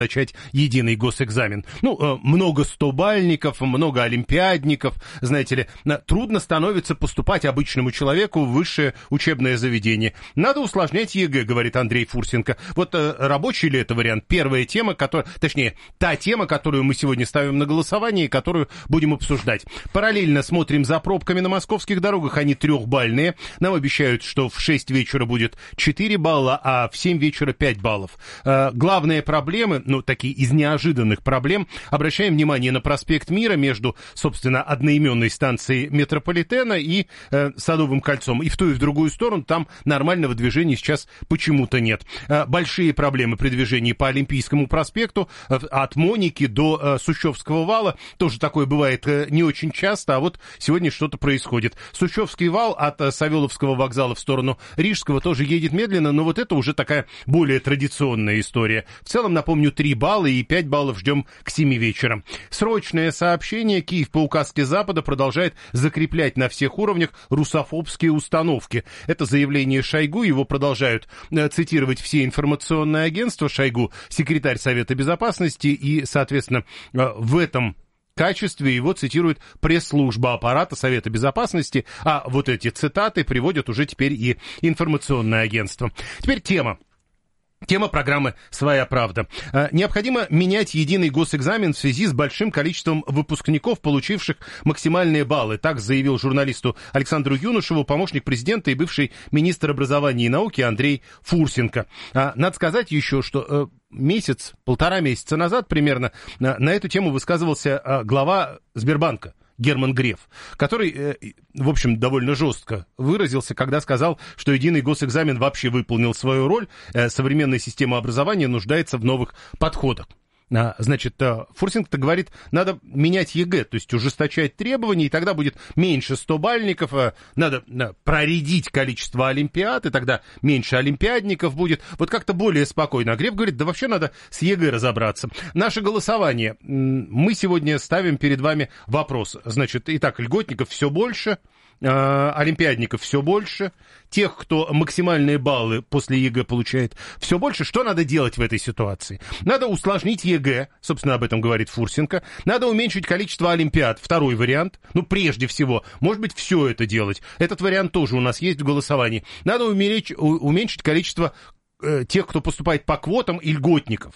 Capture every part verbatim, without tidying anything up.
начать единый госэкзамен. Ну, много стобальников, много олимпиадников, знаете ли, трудно становится поступать обычному человеку в высшее учебное заведение. Надо усложнять ЕГЭ, говорит Андрей Фурсенко. Вот рабочий ли это вариант? Первая тема, которая, точнее, та тема, которую мы сегодня ставим на голосование и которую будем обсуждать. Параллельно смотрим за пробками на московских дорогах, они трехбальные. Нам обещают, что в шесть вечера будет четыре балла, а в семь вечера пять баллов. Главные проблемы, ну, такие из неожиданных проблем. Обращаем внимание на проспект Мира между, собственно, одноименной станцией метрополитена и э, Садовым кольцом. И в ту, и в другую сторону там нормального движения сейчас почему-то нет. Э, большие проблемы при движении по Олимпийскому проспекту э, от Моники до э, Сущевского вала. Тоже такое бывает э, не очень часто, а вот сегодня что-то происходит. Сущевский вал от э, Савеловского вокзала в сторону Рижского тоже едет медленно, но вот это уже такая более традиционная история. В целом, напомню, три балла и пять баллов ждем к семи вечера. Срочное сообщение. Киев по указке Запада продолжает закреплять на всех уровнях русофобские установки. Это заявление Шойгу. Его продолжают э, цитировать все информационные агентства. Шойгу — секретарь Совета Безопасности, и, соответственно, э, в этом качестве его цитирует пресс-служба аппарата Совета Безопасности, а вот эти цитаты приводят уже теперь и информационное агентство. Теперь тема. Тема программы «Своя правда». Необходимо менять единый госэкзамен в связи с большим количеством выпускников, получивших максимальные баллы. Так заявил журналисту Александру Юношеву помощник президента и бывший министр образования и науки Андрей Фурсенко. Надо сказать еще, что месяц, полтора месяца назад примерно на эту тему высказывался глава Сбербанка Герман Греф, который, в общем, довольно жестко выразился, когда сказал, что единый госэкзамен вообще выполнил свою роль, современная система образования нуждается в новых подходах. Значит, Фурсенко-то говорит, надо менять ЕГЭ, то есть ужесточать требования, и тогда будет меньше стобальников, надо проредить количество олимпиад, и тогда меньше олимпиадников будет. Вот как-то более спокойно. А Греф говорит, да вообще надо с ЕГЭ разобраться. Наше голосование. Мы сегодня ставим перед вами вопрос. Значит, итак, льготников все больше, олимпиадников все больше, тех, кто максимальные баллы после ЕГЭ получает, все больше. Что надо делать в этой ситуации? Надо усложнить ЕГЭ, собственно, об этом говорит Фурсенко. Надо уменьшить количество олимпиад, второй вариант. Ну, прежде всего, может быть, все это делать. Этот вариант тоже у нас есть в голосовании. Надо уменьшить, уменьшить количество э, тех, кто поступает по квотам, и льготников.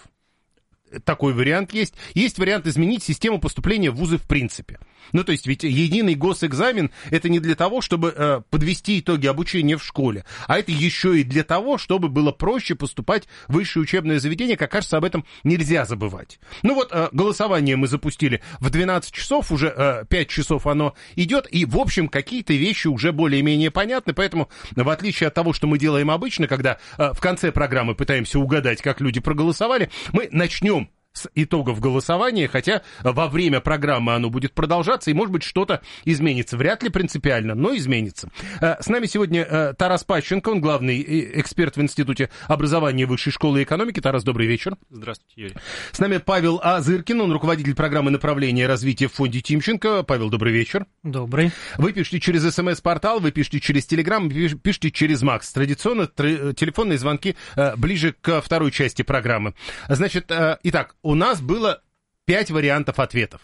Такой вариант есть. Есть вариант изменить систему поступления в вузы в принципе. Ну, то есть, ведь единый госэкзамен — это не для того, чтобы э, подвести итоги обучения в школе, а это еще и для того, чтобы было проще поступать в высшее учебное заведение. Как кажется, об этом нельзя забывать. Ну вот, э, голосование мы запустили в двенадцать часов, уже э, пять часов оно идет, и, в общем, какие-то вещи уже более-менее понятны, поэтому, в отличие от того, что мы делаем обычно, когда э, в конце программы пытаемся угадать, как люди проголосовали, мы начнем с итогов голосования, хотя во время программы оно будет продолжаться, и, может быть, что-то изменится. Вряд ли принципиально, но изменится. С нами сегодня Тарас Пащенко, он главный эксперт в Институте образования Высшей школы экономики. Тарас, добрый вечер. Здравствуйте, Юрий. С нами Павел Азыркин, он руководитель программы направления развития в фонде Тимченко. Павел, добрый вечер. Добрый. Вы пишете через СМС-портал, вы пишете через Телеграм, пишете через Макс. Традиционно телефонные звонки ближе к второй части программы. Значит, итак, у нас было пять вариантов ответов.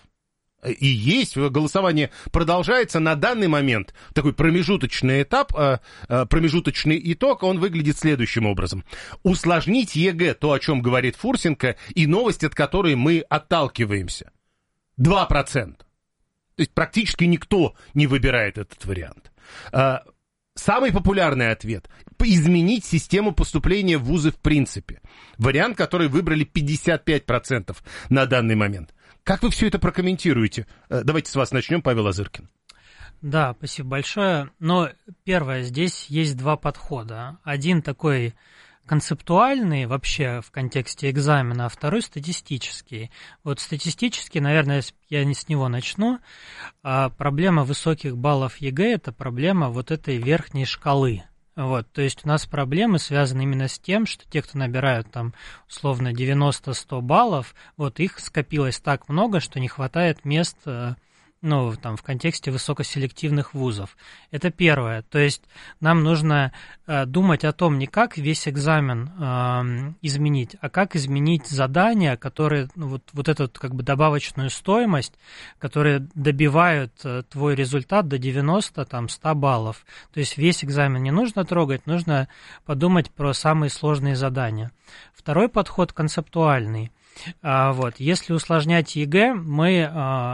И есть, голосование продолжается на данный момент. Такой промежуточный этап, промежуточный итог, он выглядит следующим образом. Усложнить ЕГЭ, то, о чем говорит Фурсенко, и новость, от которой мы отталкиваемся. два процента. То есть практически никто не выбирает этот вариант. Самый популярный ответ – изменить систему поступления в вузы в принципе. Вариант, который выбрали пятьдесят пять процентов на данный момент. Как вы все это прокомментируете? Давайте с вас начнем, Павел Азыркин. Да, спасибо большое. Но первое, здесь есть два подхода. Один такой концептуальный вообще в контексте экзамена, а второй статистический. Вот статистически, наверное, я не с него начну. А проблема высоких баллов ЕГЭ – это проблема вот этой верхней шкалы. Вот, то есть у нас проблемы связаны именно с тем, что те, кто набирают там условно девяносто-сто баллов, вот их скопилось так много, что не хватает мест ну, там, в контексте высокоселективных вузов. Это первое. То есть нам нужно э, думать о том, не как весь экзамен э, изменить, а как изменить задания, которые, ну, вот, вот эту как бы добавочную стоимость, которые добивают э, твой результат до девяноста, там, ста баллов. То есть весь экзамен не нужно трогать, нужно подумать про самые сложные задания. Второй подход концептуальный. А, вот. Если усложнять ЕГЭ, мы а,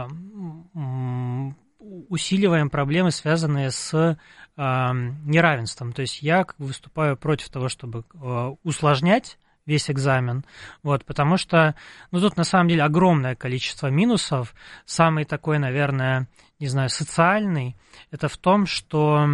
усиливаем проблемы, связанные с а, неравенством. То есть я выступаю против того, чтобы а, усложнять весь экзамен, вот, потому что, ну, тут на самом деле огромное количество минусов. Самый такой, наверное, не знаю, социальный, это в том, что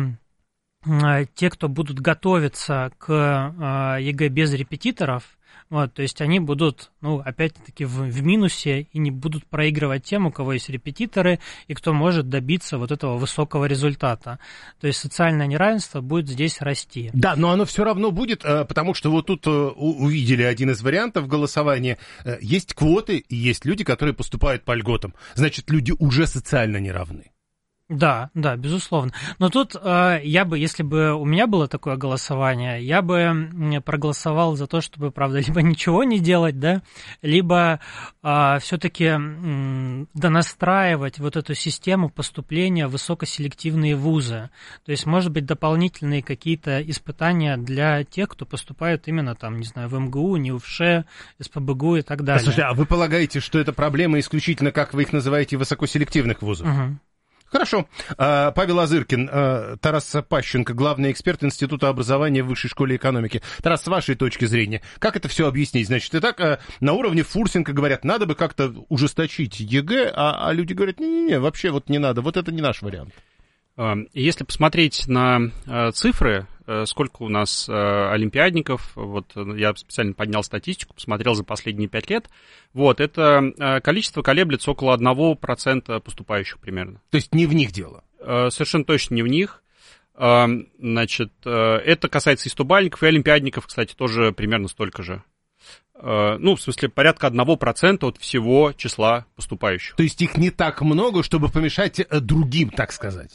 а, те, кто будут готовиться к а, ЕГЭ без репетиторов, вот, то есть они будут, ну, опять-таки в, в минусе и не будут проигрывать тем, у кого есть репетиторы и кто может добиться вот этого высокого результата. То есть социальное неравенство будет здесь расти. Да, но оно все равно будет, потому что вот тут увидели один из вариантов голосования. Есть квоты и есть люди, которые поступают по льготам. Значит, люди уже социально неравны. Да, да, безусловно. Но тут э, я бы, если бы у меня было такое голосование, я бы проголосовал за то, чтобы, правда, либо ничего не делать, да, либо э, все-таки э, донастраивать вот эту систему поступления в высокоселективные вузы. То есть, может быть, дополнительные какие-то испытания для тех, кто поступает именно там, не знаю, в МГУ, НИУФШ, СПбГУ и так далее. Слушайте, а вы полагаете, что это проблема исключительно, как вы их называете, высокоселективных вузов? Угу. Хорошо. Павел Азыркин, Тарас Пащенко, главный эксперт Института образования в Высшей школе экономики. Тарас, с вашей точки зрения, как это все объяснить? Значит, и так на уровне Фурсенко говорят, надо бы как-то ужесточить ЕГЭ, а, а люди говорят, не-не-не, вообще вот не надо, вот это не наш вариант. Если посмотреть на цифры, сколько у нас олимпиадников, вот я специально поднял статистику, посмотрел за последние пять лет, вот, это количество колеблется около одного процента поступающих примерно. То есть не в них дело? Совершенно точно не в них. Значит, это касается и стобальников, и олимпиадников, кстати, тоже примерно столько же. Ну, в смысле, порядка одного процента от всего числа поступающих. То есть их не так много, чтобы помешать другим, так сказать?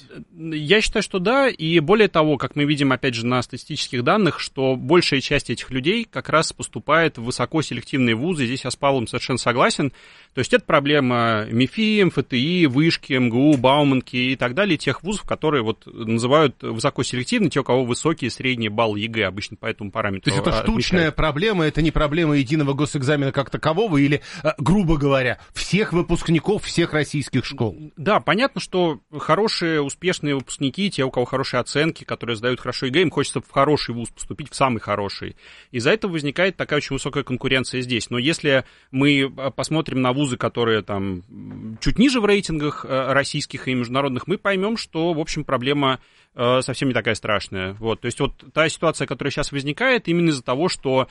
Я считаю, что да, и более того, как мы видим, опять же, на статистических данных, что большая часть этих людей как раз поступает в высокоселективные вузы, здесь я с Павлом совершенно согласен. То есть это проблема МИФИ, МФТИ, Вышки, МГУ, Бауманки и так далее, тех вузов, которые вот называют высокоселективными, те, у кого высокие и средние баллы ЕГЭ, обычно по этому параметру. То есть это штучная отмечают. Проблема, это не проблема единого госэкзамена как такового или, грубо говоря, всех выпускников всех российских школ? Да, понятно, что хорошие, успешные выпускники, те, у кого хорошие оценки, которые сдают хорошо ЕГЭ, им хочется в хороший вуз поступить, в самый хороший. Из-за этого возникает такая очень высокая конкуренция здесь. Но если мы посмотрим на вузы, которые там чуть ниже в рейтингах российских и международных, мы поймем, что, в общем, проблема совсем не такая страшная. Вот. То есть вот та ситуация, которая сейчас возникает, именно из-за того, что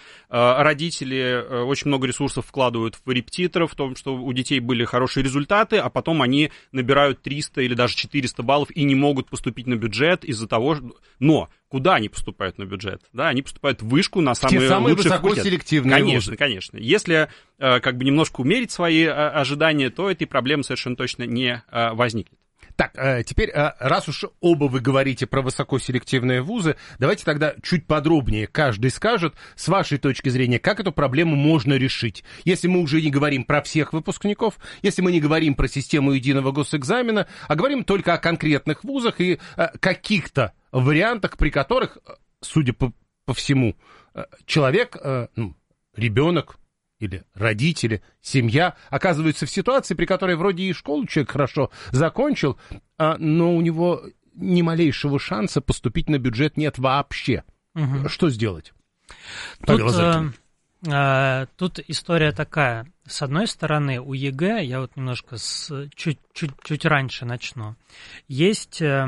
родители очень много ресурсов вкладывают в репетиторов, в том, что у детей были хорошие результаты, а потом они набирают триста или даже четыреста баллов и не могут поступить на бюджет из-за того, что... Но куда они поступают на бюджет? Да, они поступают в вышку на самые, Те самые лучшие высокоселективные Конечно, вузы. конечно. Если как бы немножко умерить свои ожидания, то этой проблемы совершенно точно не возникнет. Так, теперь, раз уж оба вы говорите про высокоселективные вузы, давайте тогда чуть подробнее каждый скажет, с вашей точки зрения, как эту проблему можно решить. Если мы уже не говорим про всех выпускников, если мы не говорим про систему единого госэкзамена, а говорим только о конкретных вузах и каких-то вариантах, при которых, судя по, по всему, человек, ну, ребенок, или родители, семья оказываются в ситуации, при которой вроде и школу человек хорошо закончил, но у него ни малейшего шанса поступить на бюджет нет вообще. Угу. Что сделать? Тут, э, э, тут история такая. С одной стороны, у ЕГЭ, я вот немножко с, чуть, чуть, чуть раньше начну, есть э,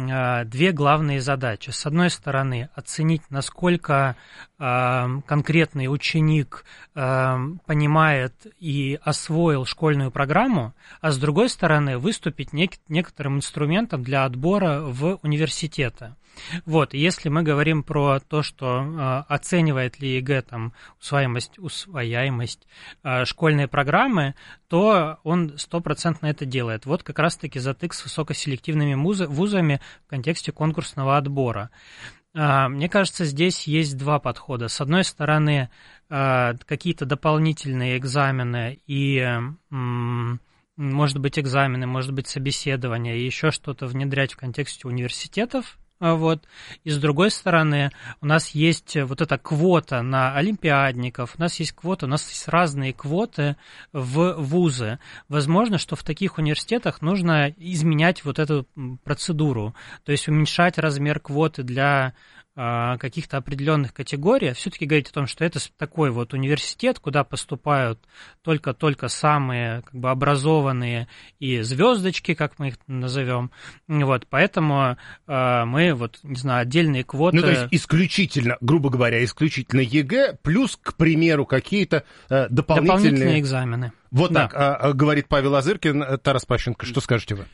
две главные задачи. С одной стороны, оценить, насколько э, конкретный ученик э, понимает и освоил школьную программу, а с другой стороны, выступить нек- некоторым инструментом для отбора в университеты. Вот, если мы говорим про то, что э, оценивает ли ЕГЭ там усвояемость, усвояемость э, школьной программы, то он стопроцентно это делает. Вот как раз-таки затык с высокоселективными музы, вузами в контексте конкурсного отбора. Э, мне кажется, здесь есть два подхода. С одной стороны, э, какие-то дополнительные экзамены и... Э, может быть, экзамены, может быть, собеседования и еще что-то внедрять в контексте университетов. Вот. И с другой стороны, у нас есть вот эта квота на олимпиадников, у нас есть квота, у нас есть разные квоты в вузы. Возможно, что в таких университетах нужно изменять вот эту процедуру, то есть уменьшать размер квоты для каких-то определенных категорий, все-таки говорить о том, что это такой вот университет, куда поступают только-только самые как бы образованные и звездочки, как мы их назовем. Вот, поэтому э, мы вот, не знаю, отдельные квоты... Ну, то есть исключительно, грубо говоря, исключительно ЕГЭ, плюс, к примеру, какие-то э, дополнительные... Дополнительные экзамены. Вот да. так, а, говорит Павел Озыркин. Тарас Пащенко, что скажете вы?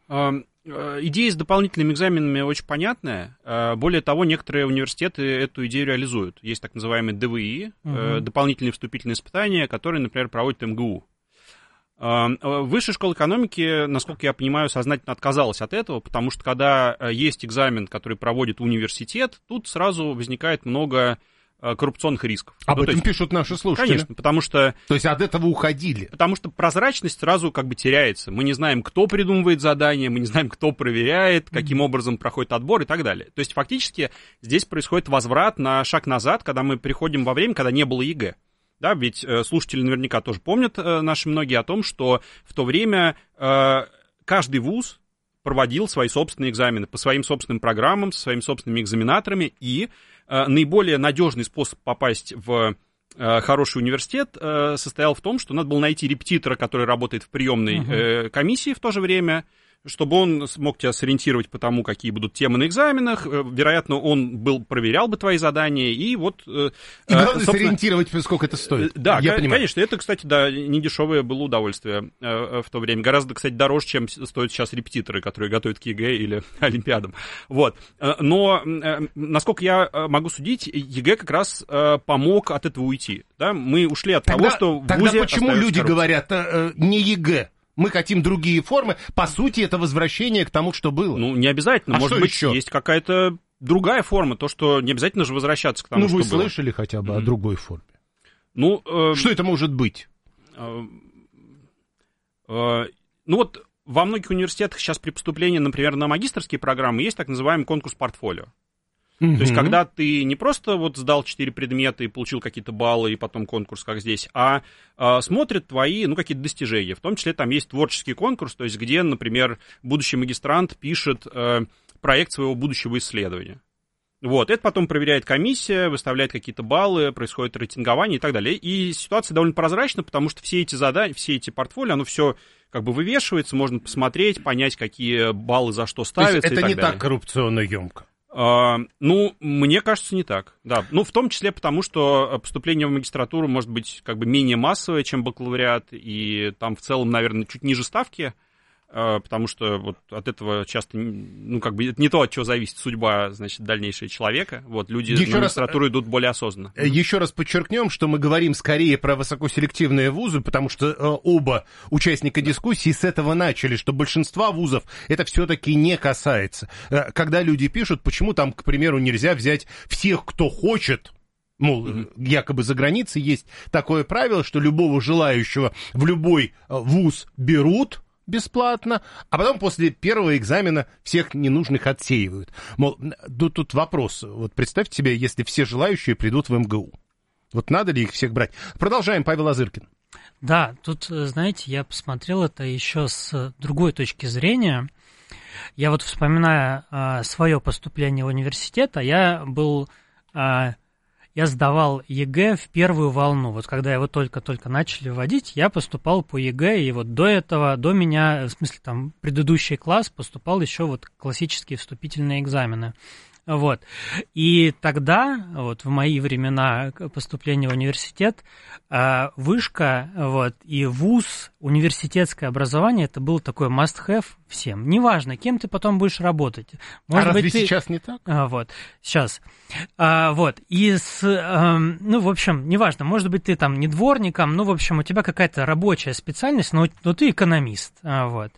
Идея с дополнительными экзаменами очень понятная. Более того, некоторые университеты эту идею реализуют. Есть так называемые ДВИ, угу. дополнительные вступительные испытания, которые, например, проводит МГУ. Высшая школа экономики, насколько я понимаю, сознательно отказалась от этого, потому что когда есть экзамен, который проводит университет, тут сразу возникает много коррупционных рисков. Об ну, этом есть, пишут наши слушатели. Конечно, потому что... То есть от этого уходили. Потому что прозрачность сразу как бы теряется. Мы не знаем, кто придумывает задания, мы не знаем, кто проверяет, каким mm-hmm. образом проходит отбор и так далее. То есть фактически здесь происходит возврат на шаг назад, когда мы приходим во время, когда не было ЕГЭ. Да, ведь э, слушатели наверняка тоже помнят, э, наши многие, о том, что в то время э, каждый вуз проводил свои собственные экзамены по своим собственным программам, со своими собственными экзаменаторами, и э, наиболее надежный способ попасть в э, хороший университет э, состоял в том, что надо было найти репетитора, который работает в приемной э, комиссии в то же время, чтобы он смог тебя сориентировать по тому, какие будут темы на экзаменах. Вероятно, он был, проверял бы твои задания, и вот... И главное, собственно... сориентировать, сколько это стоит. Да, я к- понимаю. Конечно. Это, кстати, да, недешевое было удовольствие в то время. Гораздо, кстати, дороже, чем стоят сейчас репетиторы, которые готовят к ЕГЭ или Олимпиадам. Вот. Но, насколько я могу судить, ЕГЭ как раз помог от этого уйти. Да? Мы ушли от тогда, того, что в Тогда ВУЗе почему люди коррупция. говорят э, не ЕГЭ? Мы хотим другие формы. По сути, это возвращение к тому, что было. Ну, не обязательно. А Может быть, еще? Есть какая-то другая форма. То, что не обязательно же возвращаться к тому, ну, что было. Ну, вы слышали хотя бы mm-hmm. о другой форме? Ну, э, что это может быть? Э, э, ну, вот во многих университетах сейчас при поступлении, например, на магистерские программы есть так называемый конкурс портфолио. Mm-hmm. То есть, когда ты не просто вот сдал четыре предмета и получил какие-то баллы, и потом конкурс, как здесь, а э, смотрят твои, ну, какие-то достижения. В том числе там есть творческий конкурс, то есть, где, например, будущий магистрант пишет э, проект своего будущего исследования. Вот, это потом проверяет комиссия, выставляет какие-то баллы, происходит рейтингование и так далее. И ситуация довольно прозрачна, потому что все эти задания, все эти портфолио, оно все как бы вывешивается, можно посмотреть, понять, какие баллы за что ставятся. То есть, это и так не далее. Так коррупционно емко? Uh, ну, мне кажется, не так, да. Ну, в том числе потому, что поступление в магистратуру может быть как бы менее массовое, чем бакалавриат, и там в целом, наверное, чуть ниже ставки, uh, потому что вот от этого часто, ну, как бы это не то, от чего зависит судьба, значит, дальнейшего человека. Вот, люди Еще на раз, магистратуру идут более осознанно. Еще раз подчеркнем, что мы говорим скорее про высокоселективные вузы, потому что э, оба участника дискуссии с этого начали, что большинства вузов это все-таки не касается. Э, когда люди пишут, почему там, к примеру, нельзя взять всех, кто хочет, мол, mm-hmm. якобы за границей есть такое правило, что любого желающего в любой вуз берут бесплатно, а потом после первого экзамена всех ненужных отсеивают. Мол, тут, тут вопрос. Вот представьте себе, если все желающие придут в МГУ. Вот надо ли их всех брать? Продолжаем, Павел Озыркин. Да, тут, знаете, я посмотрел это еще с другой точки зрения. Я вот, вспоминая а, свое поступление в университет, а я был... А, Я сдавал ЕГЭ в первую волну. Вот когда его только-только начали вводить, я поступал по ЕГЭ, и вот до этого, до меня, в смысле, там, предыдущий класс поступал еще вот классические вступительные экзамены. Вот. И тогда, вот в мои времена поступления в университет, вышка, вот, и вуз, университетское образование, это был такой must-have всем. Неважно, кем ты потом будешь работать. Может а быть, разве ты... сейчас не так? Вот, сейчас. А, вот, и с, а, ну, в общем, неважно, может быть, ты там не дворником, ну, в общем, у тебя какая-то рабочая специальность, но, но ты экономист, а, вот.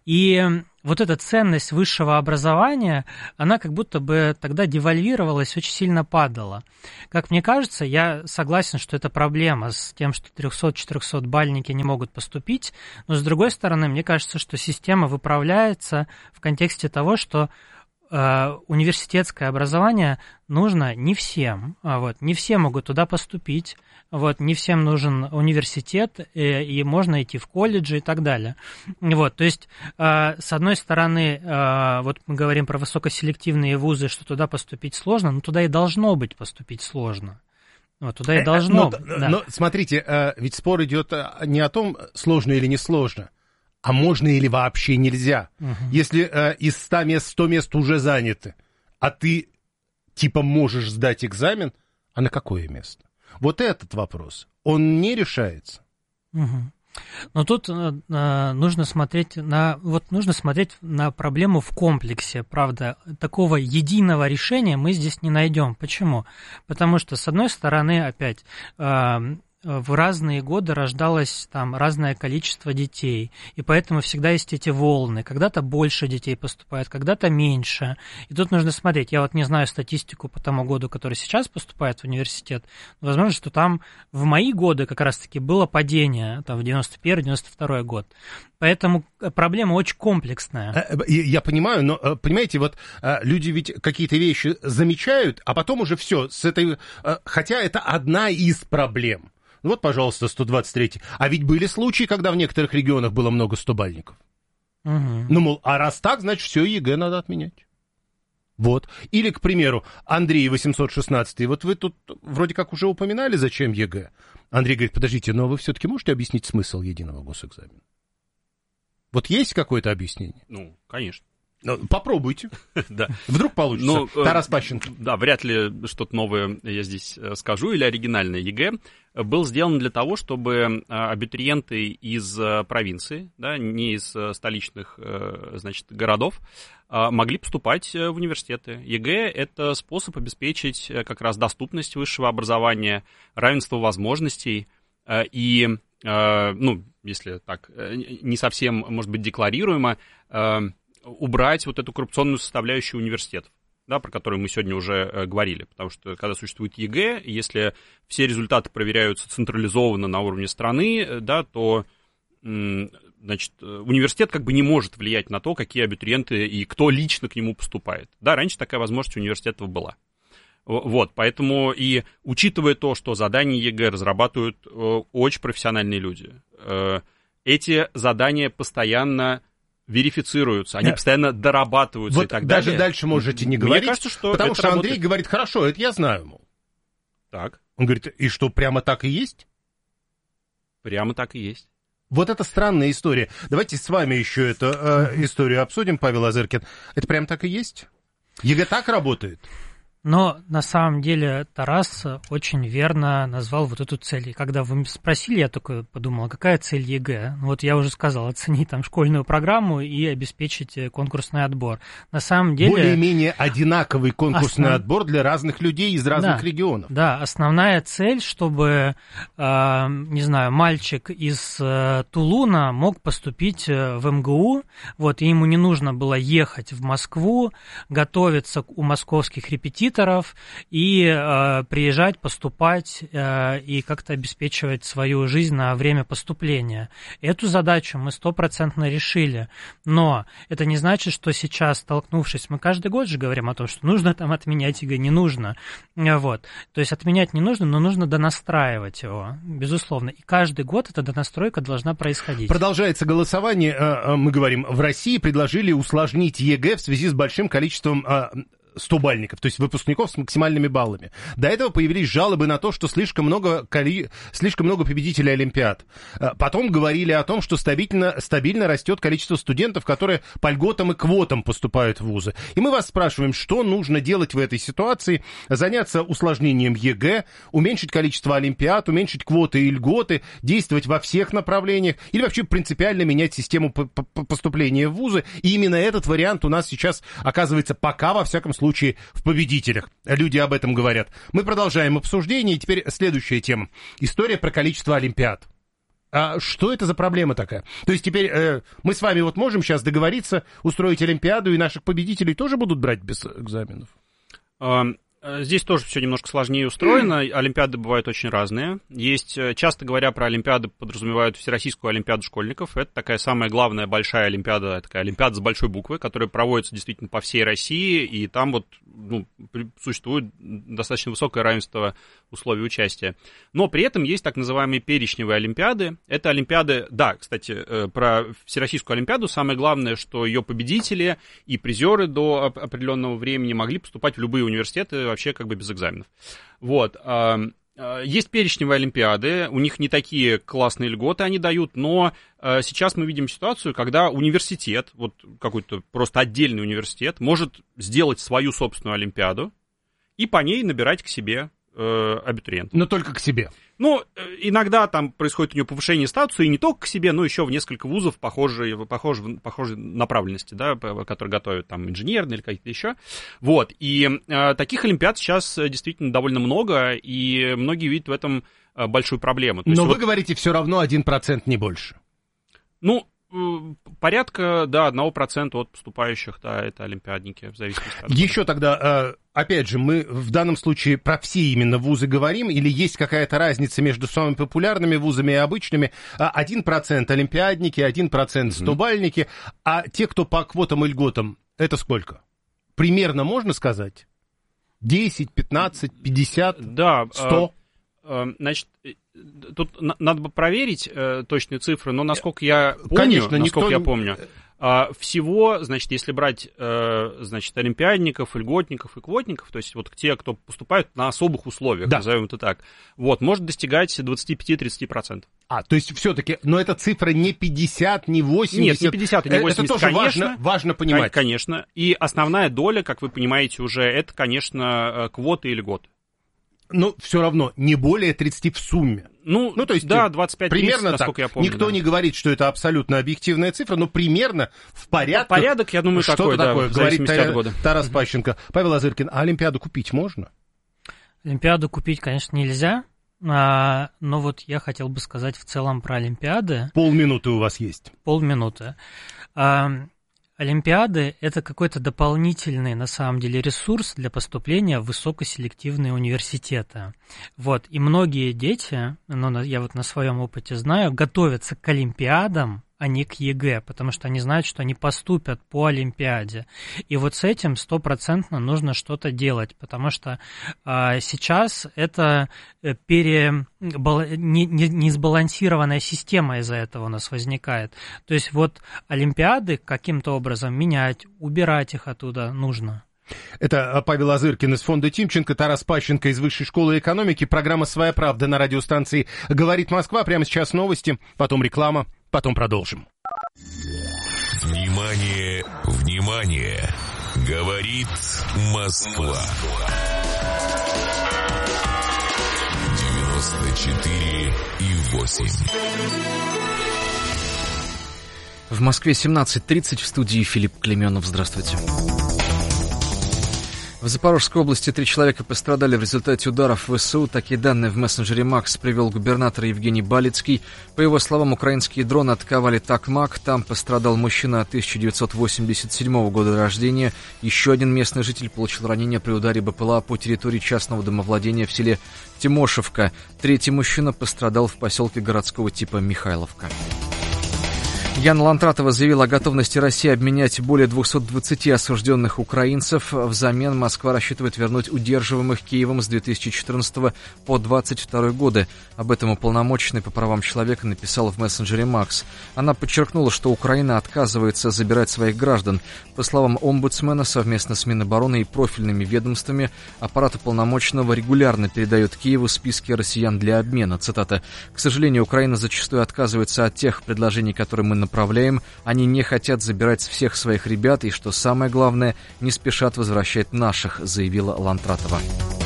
И вот эта ценность высшего образования, она как будто бы тогда девальвировалась, очень сильно падала. Как мне кажется, я согласен, что это проблема с тем, что триста-четыреста-бальники не могут поступить, но с другой стороны, мне кажется, что система выправляется в контексте того, что э, университетское образование нужно не всем, а вот, не все могут туда поступить. Вот, не всем нужен университет, и, и можно идти в колледжи и так далее. Вот, то есть, э, с одной стороны, э, вот мы говорим про высокоселективные вузы, что туда поступить сложно, но туда и должно быть поступить сложно. Вот, туда и должно но, быть. Но, да. но смотрите, э, ведь спор идет не о том, сложно или не сложно, а можно или вообще нельзя. Угу. Если э, из ста мест сто мест уже заняты, а ты типа можешь сдать экзамен, а на какое место? Вот этот вопрос, он не решается. Угу. Но тут э, нужно смотреть на, вот нужно смотреть на проблему в комплексе, правда. Такого единого решения мы здесь не найдем. Почему? Потому что, с одной стороны, опять, э, в разные годы рождалось там разное количество детей, и поэтому всегда есть эти волны. Когда-то больше детей поступает, когда-то меньше. И тут нужно смотреть. Я вот не знаю статистику по тому году, который сейчас поступает в университет, но возможно, что там в мои годы как раз-таки было падение, там в девяносто первый - девяносто второй год. Поэтому проблема очень комплексная. Я понимаю, но, понимаете, вот люди ведь какие-то вещи замечают, а потом уже все с этой... Хотя это одна из проблем. Вот, пожалуйста, сто двадцать третий. А ведь были случаи, когда в некоторых регионах было много стобальников. Угу. Ну, мол, а раз так, значит, все ЕГЭ надо отменять. Вот. Или, к примеру, Андрей восемьсот шестнадцатый. Вот вы тут вроде как уже упоминали, зачем ЕГЭ. Андрей говорит, подождите, но вы все-таки можете объяснить смысл единого госэкзамена? Вот есть какое-то объяснение? Ну, конечно. Попробуйте. Да. Вдруг получится. Ну, Тарас Пащенко. Да, вряд ли что-то новое я здесь скажу, или оригинальное. ЕГЭ был сделан для того, чтобы абитуриенты из провинции, да, не из столичных, значит, городов, могли поступать в университеты. ЕГЭ — это способ обеспечить как раз доступность высшего образования, равенство возможностей и, ну, если так, не совсем, может быть, декларируемо, убрать вот эту коррупционную составляющую университетов, да, про которую мы сегодня уже э, говорили. Потому что, когда существует ЕГЭ, если все результаты проверяются централизованно на уровне страны, да, то, м, значит, университет как бы не может влиять на то, какие абитуриенты и кто лично к нему поступает. Да, раньше такая возможность у университетов была. Вот, поэтому и учитывая то, что задания ЕГЭ разрабатывают э, очень профессиональные люди, э, эти задания постоянно верифицируются, они постоянно дорабатываются, вот и так даже далее. дальше можете не говорить, Мне кажется, что потому это что работает. Андрей говорит, хорошо, это я знаю, мол. Так. Он говорит, и что, прямо так и есть? Прямо так и есть. Вот это странная история. Давайте с вами еще эту э, историю обсудим, Павел Озыркин. Это прямо так и есть? ЕГЭ так работает? Но на самом деле Тарас очень верно назвал вот эту цель. И когда вы спросили, я только подумал, какая цель ЕГЭ? Вот я уже сказал, оценить там школьную программу и обеспечить конкурсный отбор. На самом деле... Более-менее одинаковый конкурсный основ... отбор для разных людей из разных да, регионов. Да, основная цель, чтобы, э, не знаю, мальчик из э, Тулуна мог поступить в эм гэ у, вот, и ему не нужно было ехать в Москву, готовиться у московских репетиторов, и э, приезжать, поступать э, и как-то обеспечивать свою жизнь на время поступления. Эту задачу мы стопроцентно решили, но это не значит, что сейчас, столкнувшись, мы каждый год же говорим о том, что нужно там отменять ЕГЭ, не нужно. Вот. То есть отменять не нужно, но нужно донастраивать его, безусловно. И каждый год эта донастройка должна происходить. Продолжается голосование. Мы говорим, в России предложили усложнить ЕГЭ в связи с большим количеством стобальников, то есть выпускников с максимальными баллами. До этого появились жалобы на то, что слишком много, коли... слишком много победителей Олимпиад. Потом говорили о том, что стабильно, стабильно растет количество студентов, которые по льготам и квотам поступают в вузы. И мы вас спрашиваем, что нужно делать в этой ситуации? Заняться усложнением ЕГЭ, уменьшить количество Олимпиад, уменьшить квоты и льготы, действовать во всех направлениях или вообще принципиально менять систему поступления в вузы. И именно этот вариант у нас сейчас оказывается пока, во всяком случае, случае в победителях. Люди об этом говорят. Мы продолжаем обсуждение. И теперь следующая тема. История про количество Олимпиад. А что это за проблема такая? То есть теперь э, мы с вами вот можем сейчас договориться, устроить Олимпиаду, и наших победителей тоже будут брать без экзаменов? Здесь тоже все немножко сложнее устроено. Олимпиады бывают очень разные. Есть, часто говоря про Олимпиады, подразумевают Всероссийскую Олимпиаду школьников. Это такая самая главная большая Олимпиада, такая Олимпиада с большой буквы, которая проводится действительно по всей России, и там вот ну, существует достаточно высокое равенство условий участия. Но при этом есть так называемые перечневые Олимпиады. Это Олимпиады, да, кстати, про Всероссийскую Олимпиаду самое главное, что ее победители и призеры до определенного времени могли поступать в любые университеты вообще как бы без экзаменов. Вот. Есть перечневые Олимпиады, у них не такие классные льготы они дают, но сейчас мы видим ситуацию, когда университет, вот какой-то просто отдельный университет, может сделать свою собственную Олимпиаду и по ней набирать к себе абитуриентов. Но только к себе. Ну, иногда там происходит у нее повышение статуса, и не только к себе, но еще в несколько вузов похожей, похожей, похожей направленности, да, которые готовят там инженерные или какие-то еще. Вот, и э, таких олимпиад сейчас действительно довольно много, и многие видят в этом большую проблему. То но есть, вы вот, говорите, все равно один процент, не больше. Ну, порядка, да, один процент от поступающих, да, это олимпиадники, в зависимости от... Еще тогда, опять же, мы в данном случае про все именно вузы говорим, или есть какая-то разница между самыми популярными вузами и обычными? один процент олимпиадники, один процент стобальники, mm-hmm. а те, кто по квотам и льготам, это сколько? Примерно можно сказать? десять, пятнадцать, пятьдесят, да, сто? Значит, тут надо бы проверить э, точные цифры, но насколько я помню, Конечно, насколько никто... я помню, э, всего, значит, если брать, э, значит, олимпиадников, льготников и квотников, то есть вот те, кто поступают на особых условиях, да. назовем это так, вот, может достигать двадцать пять-тридцать процентов. А, то есть все-таки, но эта цифра не пятьдесят, не восемьдесят. Нет, не пятьдесят и не восемьдесят, это тоже конечно, важно, важно понимать. Конечно, и основная доля, как вы понимаете уже, это, конечно, квоты и льготы. Но все равно не более тридцати в сумме. Ну, ну то есть, да, двадцать пять тридцать, примерно насколько так. я помню. Никто да. не говорит, что это абсолютно объективная цифра, но примерно в порядке. Порядок, я думаю, что-то такой, такое, да, говорит Тарас, года. Тарас Пащенко. Павел Лазыркин, а Олимпиаду купить можно? Олимпиаду купить, конечно, нельзя, а, но вот я хотел бы сказать в целом про Олимпиады. Полминуты у вас есть. Полминуты. А, Олимпиады – это какой-то дополнительный, на самом деле, ресурс для поступления в высокоселективные университеты. Вот. И многие дети, ну, я вот на своем опыте знаю, готовятся к Олимпиадам, а не к ЕГЭ, потому что они знают, что они поступят по Олимпиаде. И вот с этим стопроцентно нужно что-то делать, потому что а, сейчас это пере... не, не, не сбалансированная система из-за этого у нас возникает. То есть вот Олимпиады каким-то образом менять, убирать их оттуда нужно. Это Павел Лазыркин из фонда Тимченко, Тарас Пащенко из Высшей школы экономики. Программа «Своя правда» на радиостанции «Говорит Москва». Прямо сейчас новости, потом реклама, потом продолжим. Внимание, внимание! Говорит Москва. девяносто четыре и восемь. В Москве семнадцать тридцать, в студии Филипп Клеменов. Здравствуйте. В Запорожской области три человека пострадали в результате ударов ВСУ. Такие данные в мессенджере Макс привел губернатор Евгений Балицкий. По его словам, украинские дроны атаковали Такмак. Там пострадал мужчина тысяча девятьсот восемьдесят седьмого года рождения. Еще один местный житель получил ранение при ударе БПЛА по территории частного домовладения в селе Тимошевка. Третий мужчина пострадал в поселке городского типа Михайловка. Яна Лантратова заявила о готовности России обменять более двухсот двадцати осужденных украинцев. Взамен Москва рассчитывает вернуть удерживаемых Киевом с две тысячи четырнадцатого по двадцать второй годы. Об этом уполномоченный по правам человека написал в мессенджере Макс. Она подчеркнула, что Украина отказывается забирать своих граждан. По словам омбудсмена, совместно с Минобороны и профильными ведомствами аппарат уполномоченного регулярно передает Киеву списки россиян для обмена. Цитата. «К сожалению, Украина зачастую отказывается от тех предложений, которые мы направляем. Они не хотят забирать всех своих ребят и, что самое главное, не спешат возвращать наших», заявила Лантратова.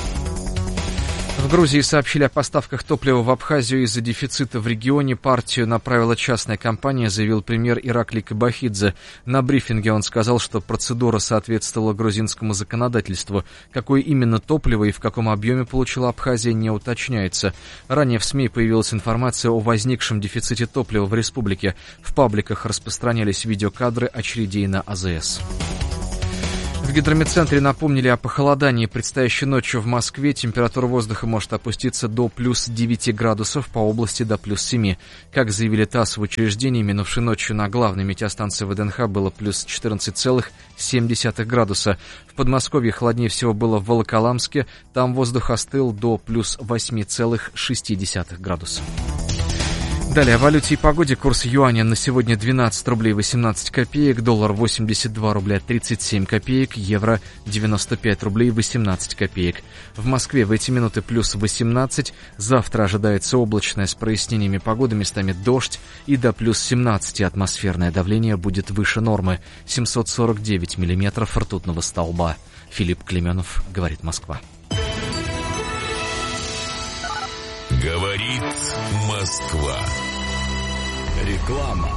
В Грузии сообщили о поставках топлива в Абхазию из-за дефицита в регионе. Партию направила частная компания, заявил премьер Ираклий Кабахидзе. На брифинге он сказал, что процедура соответствовала грузинскому законодательству. Какое именно топливо и в каком объеме получила Абхазия, не уточняется. Ранее в СМИ появилась информация о возникшем дефиците топлива в республике. В пабликах распространялись видеокадры очередей на АЗС. В гидрометцентре напомнили о похолодании. Предстоящей ночью в Москве температура воздуха может опуститься до плюс девяти градусов, по области до плюс семи. Как заявили ТАСС в учреждении, минувшей ночью на главной метеостанции ВДНХ было плюс четырнадцать целых семь десятых градуса. В Подмосковье холоднее всего было в Волоколамске. Там воздух остыл до плюс восьми целых шести десятых градуса. Далее о валюте и погоде. Курс юаня на сегодня двенадцать рублей восемнадцать копеек, доллар восемьдесят два рубля тридцать семь копеек, евро девяносто пять рублей восемнадцать копеек. В Москве в эти минуты плюс восемнадцать. Завтра ожидается облачное с прояснениями погоды, местами дождь, и до плюс семнадцати атмосферное давление будет выше нормы. семьсот сорок девять миллиметров ртутного столба. Филипп Клеменов, говорит Москва. Говорит Москва. Реклама.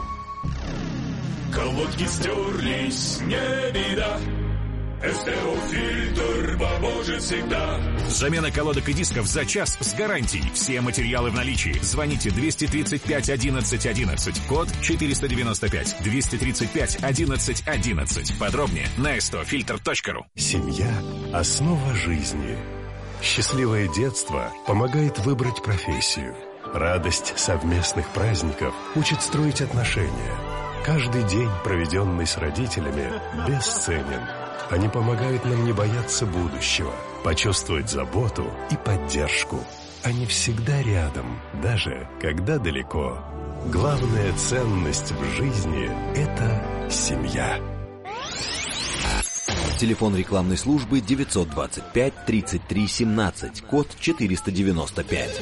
Колодки стерлись, не беда. СТО-фильтр поможет всегда. Замена колодок и дисков за час с гарантией. Все материалы в наличии. Звоните двести тридцать пять одиннадцать одиннадцать. Код четыреста девяносто пять. двести тридцать пять одиннадцать одиннадцать. Подробнее на эс тэ о фильтр точка ру. Семья – основа жизни. Счастливое детство помогает выбрать профессию. Радость совместных праздников учит строить отношения. Каждый день, проведенный с родителями, бесценен. Они помогают нам не бояться будущего, почувствовать заботу и поддержку. Они всегда рядом, даже когда далеко. Главная ценность в жизни – это семья. Телефон рекламной службы девятьсот двадцать пять тридцать три семнадцать, код четыреста девяносто пять.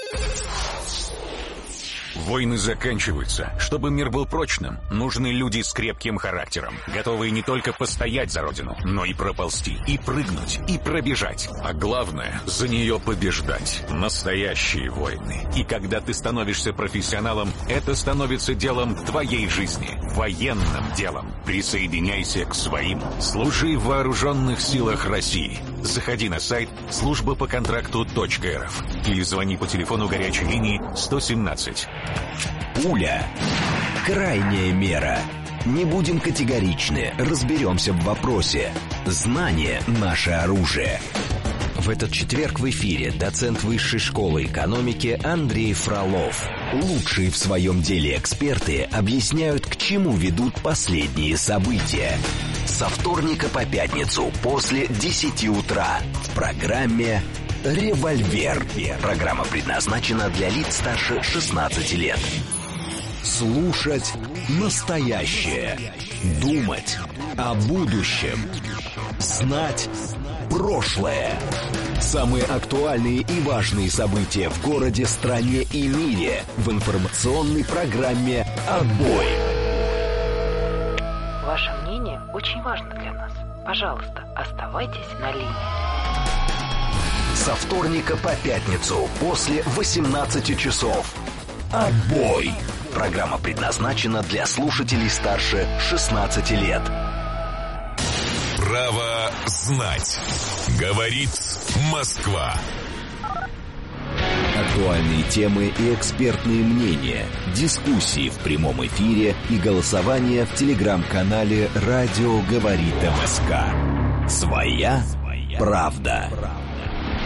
Войны заканчиваются. Чтобы мир был прочным, нужны люди с крепким характером, готовые не только постоять за родину, но и проползти, и прыгнуть, и пробежать. А главное, за нее побеждать. Настоящие войны. И когда ты становишься профессионалом, это становится делом твоей жизни, военным делом. Присоединяйся к своим. Служи в вооруженных силах России. Заходи на сайт служба по контракту точка эр эф или звони по телефону горячей линии сто семнадцать. Пуля. Крайняя мера. Не будем категоричны, разберемся в вопросе. Знание – наше оружие. В этот четверг в эфире доцент Высшей школы экономики Андрей Фролов. Лучшие в своем деле эксперты объясняют, к чему ведут последние события. Со вторника по пятницу после десяти утра в программе «Револьвер». Программа предназначена для лиц старше шестнадцати лет. Слушать настоящее. Думать о будущем. Знать прошлое. Самые актуальные и важные события в городе, стране и мире в информационной программе «Отбой». Ваше мнение очень важно для нас. Пожалуйста, оставайтесь на линии. Со вторника по пятницу после восемнадцати часов. «Отбой». Программа предназначена для слушателей старше шестнадцати лет. Право знать. Говорит Москва. Актуальные темы и экспертные мнения, дискуссии в прямом эфире и голосование в телеграм-канале «Радио говорит МСК». Своя правда.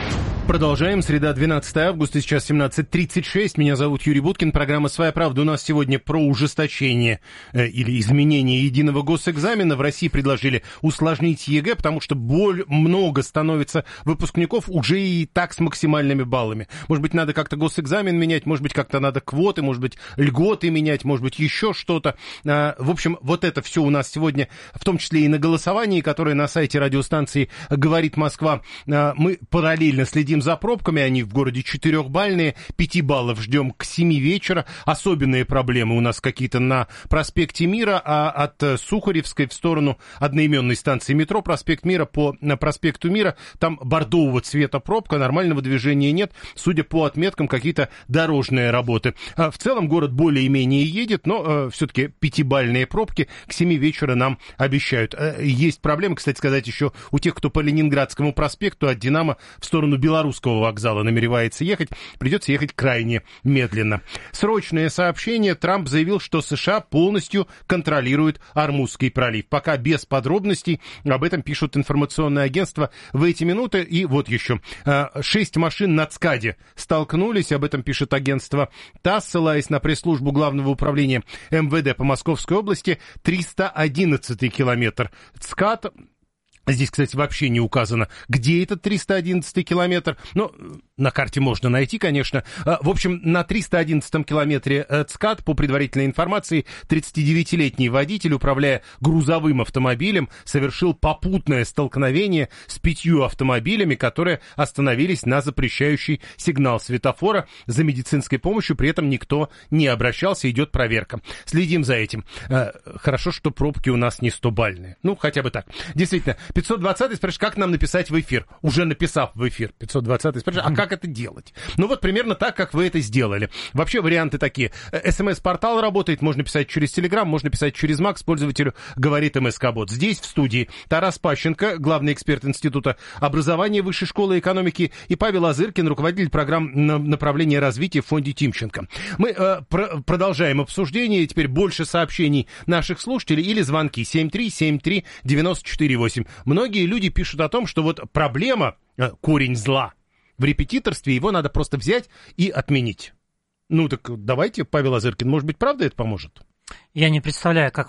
Продолжаем. Среда, двенадцатое августа, сейчас семнадцать тридцать шесть. Меня зовут Юрий Буткин. Программа «Своя правда». У нас сегодня про ужесточение э, или изменение единого госэкзамена. В России предложили усложнить ЕГЭ, потому что боль много становится выпускников уже и так с максимальными баллами. Может быть, надо как-то госэкзамен менять, может быть, как-то надо квоты, может быть, льготы менять, может быть, еще что-то. Э, в общем, вот это все у нас сегодня, в том числе и на голосовании, которое на сайте радиостанции «Говорит Москва». Э, мы параллельно следим за пробками, они в городе четырехбальные, пяти баллов ждем к семи вечера. Особенные проблемы у нас какие-то на проспекте Мира, а от Сухаревской в сторону одноименной станции метро проспект Мира по проспекту Мира, там бордового цвета пробка, нормального движения нет, судя по отметкам, какие-то дорожные работы. В целом город более-менее едет, но все-таки пятибальные пробки к семи вечера нам обещают. Есть проблемы, кстати сказать, еще у тех, кто по Ленинградскому проспекту от Динамо в сторону Белорусского вокзала намеревается ехать, придется ехать крайне медленно. Срочное сообщение. Трамп заявил, что США полностью контролируют Ормузский пролив. Пока без подробностей, об этом пишут информационные агентства в эти минуты. И вот еще. Шесть машин на ЦКАДе столкнулись, об этом пишет агентство ТАСС, ссылаясь на пресс-службу Главного управления эм вэ дэ по Московской области. триста одиннадцатый километр ЦКАД. Здесь, кстати, вообще не указано, где этот триста одиннадцатый километр. Но на карте можно найти, конечно. В общем, на триста одиннадцатом километре ЦКАД, по предварительной информации, тридцатидевятилетний водитель, управляя грузовым автомобилем, совершил попутное столкновение с пятью автомобилями, которые остановились на запрещающий сигнал светофора. За медицинской помощью при этом никто не обращался, идет проверка. Следим за этим. Хорошо, что пробки у нас не стобальные. Ну, хотя бы так. Действительно. пятьсот двадцатый спрашивает, как нам написать в эфир? Уже написав в эфир, пятьсот двадцатый спрашивает, а как это делать? Ну вот примерно так, как вы это сделали. Вообще варианты такие. СМС-портал работает, можно писать через Телеграм, можно писать через Макс, пользователю говорит МСК-бот. Здесь в студии Тарас Пащенко, главный эксперт Института образования Высшей школы экономики, и Павел Азыркин, руководитель программ направления развития в фонде Тимченко. Мы э, про- продолжаем обсуждение. Теперь больше сообщений наших слушателей или звонки семь три семь три девяносто четыре восемь. Многие люди пишут о том, что вот проблема, корень зла в репетиторстве, его надо просто взять и отменить. Ну так давайте, Павел Азыркин, может быть, правда это поможет? Я не представляю, как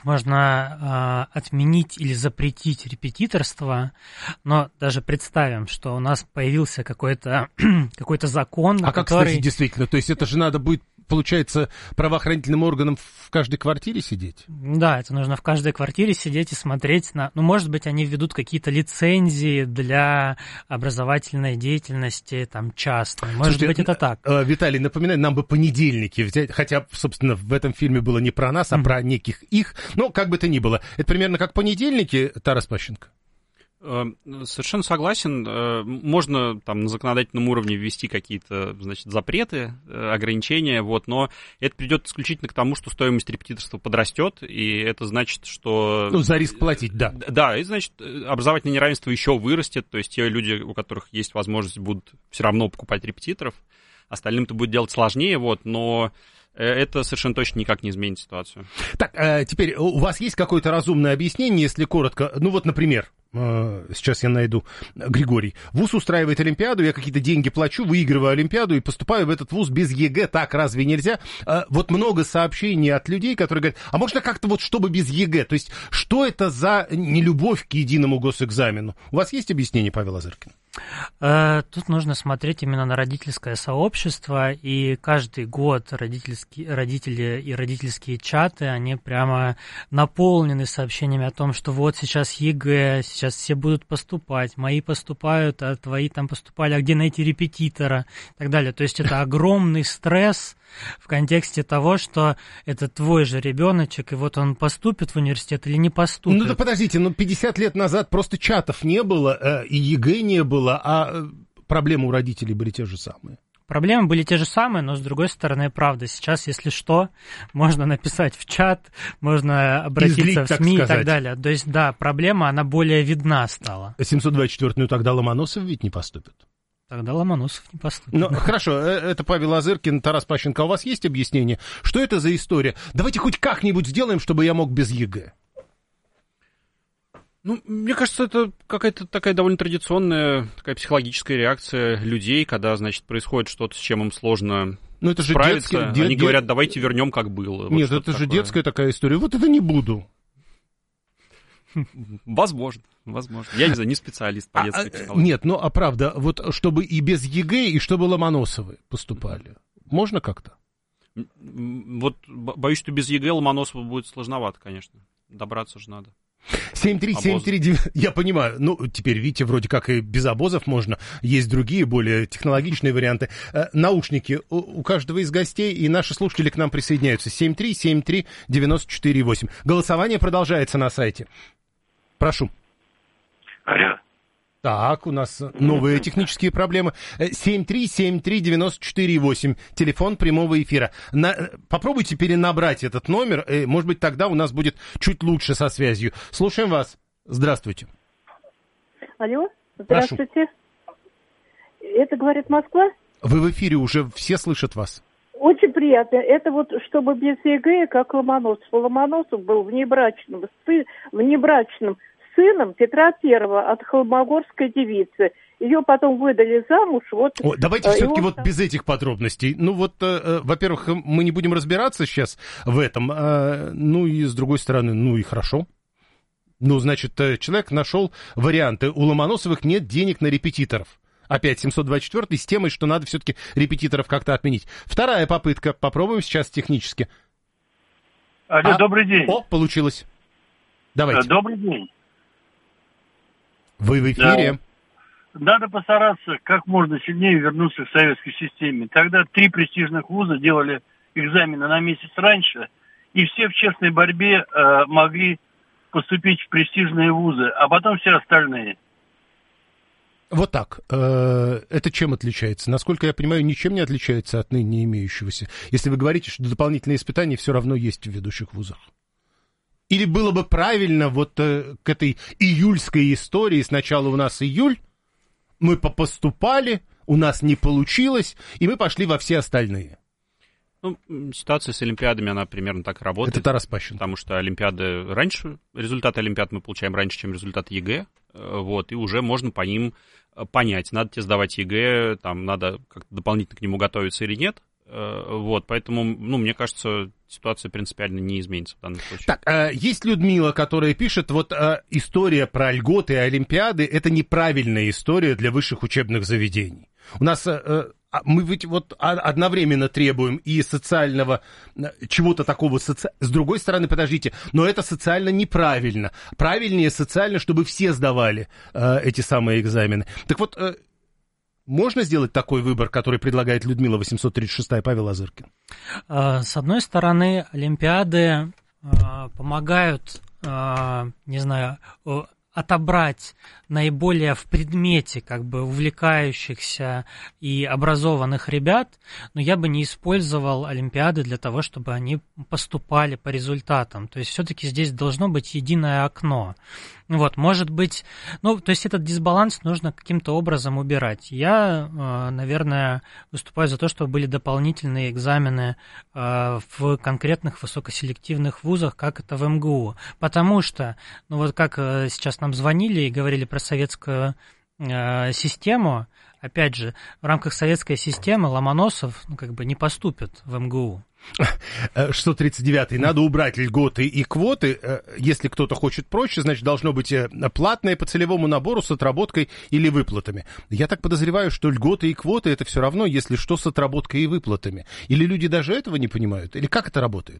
можно э, отменить или запретить репетиторство, но даже представим, что у нас появился какой-то, какой-то закон, а как, который... кстати, действительно, то есть это же надо будет, получается, правоохранительным органам в каждой квартире сидеть? Да, это нужно в каждой квартире сидеть и смотреть на... Ну, может быть, они введут какие-то лицензии для образовательной деятельности, там, частной. Может Слушайте, быть, это так. Виталий, напоминаю, нам бы понедельники взять, хотя, собственно, в этом фильме было не про нас, а mm-hmm. про неких их. Но, как бы то ни было, это примерно как понедельники, Тарас Пащенко? Совершенно согласен. Можно там на законодательном уровне ввести какие-то, значит, запреты, ограничения, вот, но это придет исключительно к тому, что стоимость репетиторства подрастет, и это значит, что... Ну, за риск платить, да. Да, и значит, образовательное неравенство еще вырастет, то есть те люди, у которых есть возможность, будут все равно покупать репетиторов, остальным это будет делать сложнее, вот, но... Это совершенно точно никак не изменит ситуацию. Так, теперь у вас есть какое-то разумное объяснение, если коротко? Ну вот, например, сейчас я найду, Григорий. Вуз устраивает Олимпиаду, я какие-то деньги плачу, выигрываю Олимпиаду и поступаю в этот вуз без ЕГЭ. Так разве нельзя? Вот много сообщений от людей, которые говорят, а можно как-то вот чтобы без ЕГЭ? То есть что это за нелюбовь к единому госэкзамену? У вас есть объяснение, Павел Азыркин? Тут нужно смотреть именно на родительское сообщество, и каждый год родительские, родители и родительские чаты, они прямо наполнены сообщениями о том, что вот сейчас ЕГЭ, сейчас все будут поступать, мои поступают, а твои там поступали, а где найти репетитора и так далее. То есть это огромный стресс в контексте того, что это твой же ребеночек, и вот он поступит в университет или не поступит. Ну да подождите, ну пятьдесят лет назад просто чатов не было, э, и ЕГЭ не было, а проблемы у родителей были те же самые. Проблемы были те же самые, но, с другой стороны, правда, сейчас, если что, можно написать в чат, можно обратиться Излить, в СМИ и так далее. То есть, да, проблема, она более видна стала. семьсот двадцать четыре, ну тогда Ломоносов ведь не поступит. Тогда Ломоносов не поступит. Ну, хорошо, это Павел Азыркин, Тарас Пащенко. У вас есть объяснение? Что это за история? Давайте хоть как-нибудь сделаем, чтобы я мог без ЕГЭ. Ну, мне кажется, это какая-то такая довольно традиционная такая психологическая реакция людей, когда, значит, происходит что-то, с чем им сложно Но это же справиться. детский, Они дет, говорят, давайте вернем, как было. Нет, вот это же такое. детская такая история. Вот это не буду. Возможно, возможно. Я не знаю, не специалист по детской а, психологии. Нет, ну а правда, вот чтобы и без ЕГЭ, и чтобы Ломоносовы поступали. Можно как-то? Вот боюсь, что без ЕГЭ Ломоносова будет сложновато, конечно. Добраться же надо. семь три семь три девять, я понимаю, ну, теперь, видите, вроде как и без обозов можно, есть другие, более технологичные варианты. Э, наушники у, у каждого из гостей, и наши слушатели к нам присоединяются. семь три семь три девять четыре восемь. Голосование продолжается на сайте. Прошу. Алло. Так, у нас новые технические проблемы. семь три семь три девять четыре восемь. Телефон прямого эфира. На... Попробуйте перенабрать этот номер. Может быть, тогда у нас будет чуть лучше со связью. Слушаем вас. Здравствуйте. Алло, здравствуйте. Прошу. Это говорит Москва? Вы в эфире, уже все слышат вас. Очень приятно. Это вот чтобы без ЕГЭ, как Ломоносов. Ломоносов был внебрачным, внебрачным сыном Петра Первого от холмогорской девицы. Ее потом выдали замуж. Вот, О, давайте все-таки вот там... без этих подробностей. Ну вот, э, во-первых, мы не будем разбираться сейчас в этом. Э, ну и с другой стороны, ну и хорошо. Ну, значит, человек нашел варианты. У Ломоносовых нет денег на репетиторов. Опять семьсот двадцать четыре с темой, что надо все-таки репетиторов как-то отменить. Вторая попытка. Попробуем сейчас технически. Алло, а... добрый день. О, получилось. Давайте. Добрый день. Вы в эфире. Да. Надо постараться как можно сильнее вернуться к советской системе. Тогда три престижных вуза делали экзамены на месяц раньше, и все в честной борьбе э, могли поступить в престижные вузы, а потом все остальные. Вот так. Это чем отличается? Насколько я понимаю, ничем не отличается от ныне имеющегося. Если вы говорите, что дополнительные испытания все равно есть в ведущих вузах. Или было бы правильно вот к этой июльской истории, сначала у нас июль, мы попоступали, у нас не получилось, и мы пошли во все остальные. Ну, ситуация с олимпиадами, она примерно так и работает. Это Тарас Пащин. Потому что олимпиады раньше, результаты олимпиад мы получаем раньше, чем результаты ЕГЭ, вот, и уже можно по ним понять, надо тебе сдавать ЕГЭ, там, надо как-то дополнительно к нему готовиться или нет. Вот, поэтому, ну, мне кажется, ситуация принципиально не изменится в данном случае. Так, э, есть Людмила, которая пишет, вот э, история про льготы и олимпиады, это неправильная история для высших учебных заведений. У нас... Э, мы ведь вот одновременно требуем и социального, чего-то такого, соци... с другой стороны, подождите, но это социально неправильно. Правильнее социально, чтобы все сдавали э, эти самые экзамены. Так вот, э, можно сделать такой выбор, который предлагает Людмила восемьсот тридцать шесть, Павел Азыркин? С одной стороны, олимпиады э, помогают, э, не знаю, отобрать наиболее в предмете как бы увлекающихся и образованных ребят, но я бы не использовал олимпиады для того, чтобы они поступали по результатам. То есть все-таки здесь должно быть единое окно. Вот, может быть, ну, то есть этот дисбаланс нужно каким-то образом убирать. Я, наверное, выступаю за то, чтобы были дополнительные экзамены в конкретных высокоселективных вузах, как это в эм гэ у. Потому что, ну вот как сейчас нам звонили и говорили про советскую систему, опять же, в рамках советской системы Ломоносов, ну, как бы не поступит в эм гэ у. шестьсот тридцать девятый. Надо убрать льготы и квоты. Если кто-то хочет проще, значит, должно быть платное по целевому набору с отработкой или выплатами. Я так подозреваю, что льготы и квоты это все равно, если что, с отработкой и выплатами. Или люди даже этого не понимают? Или как это работает?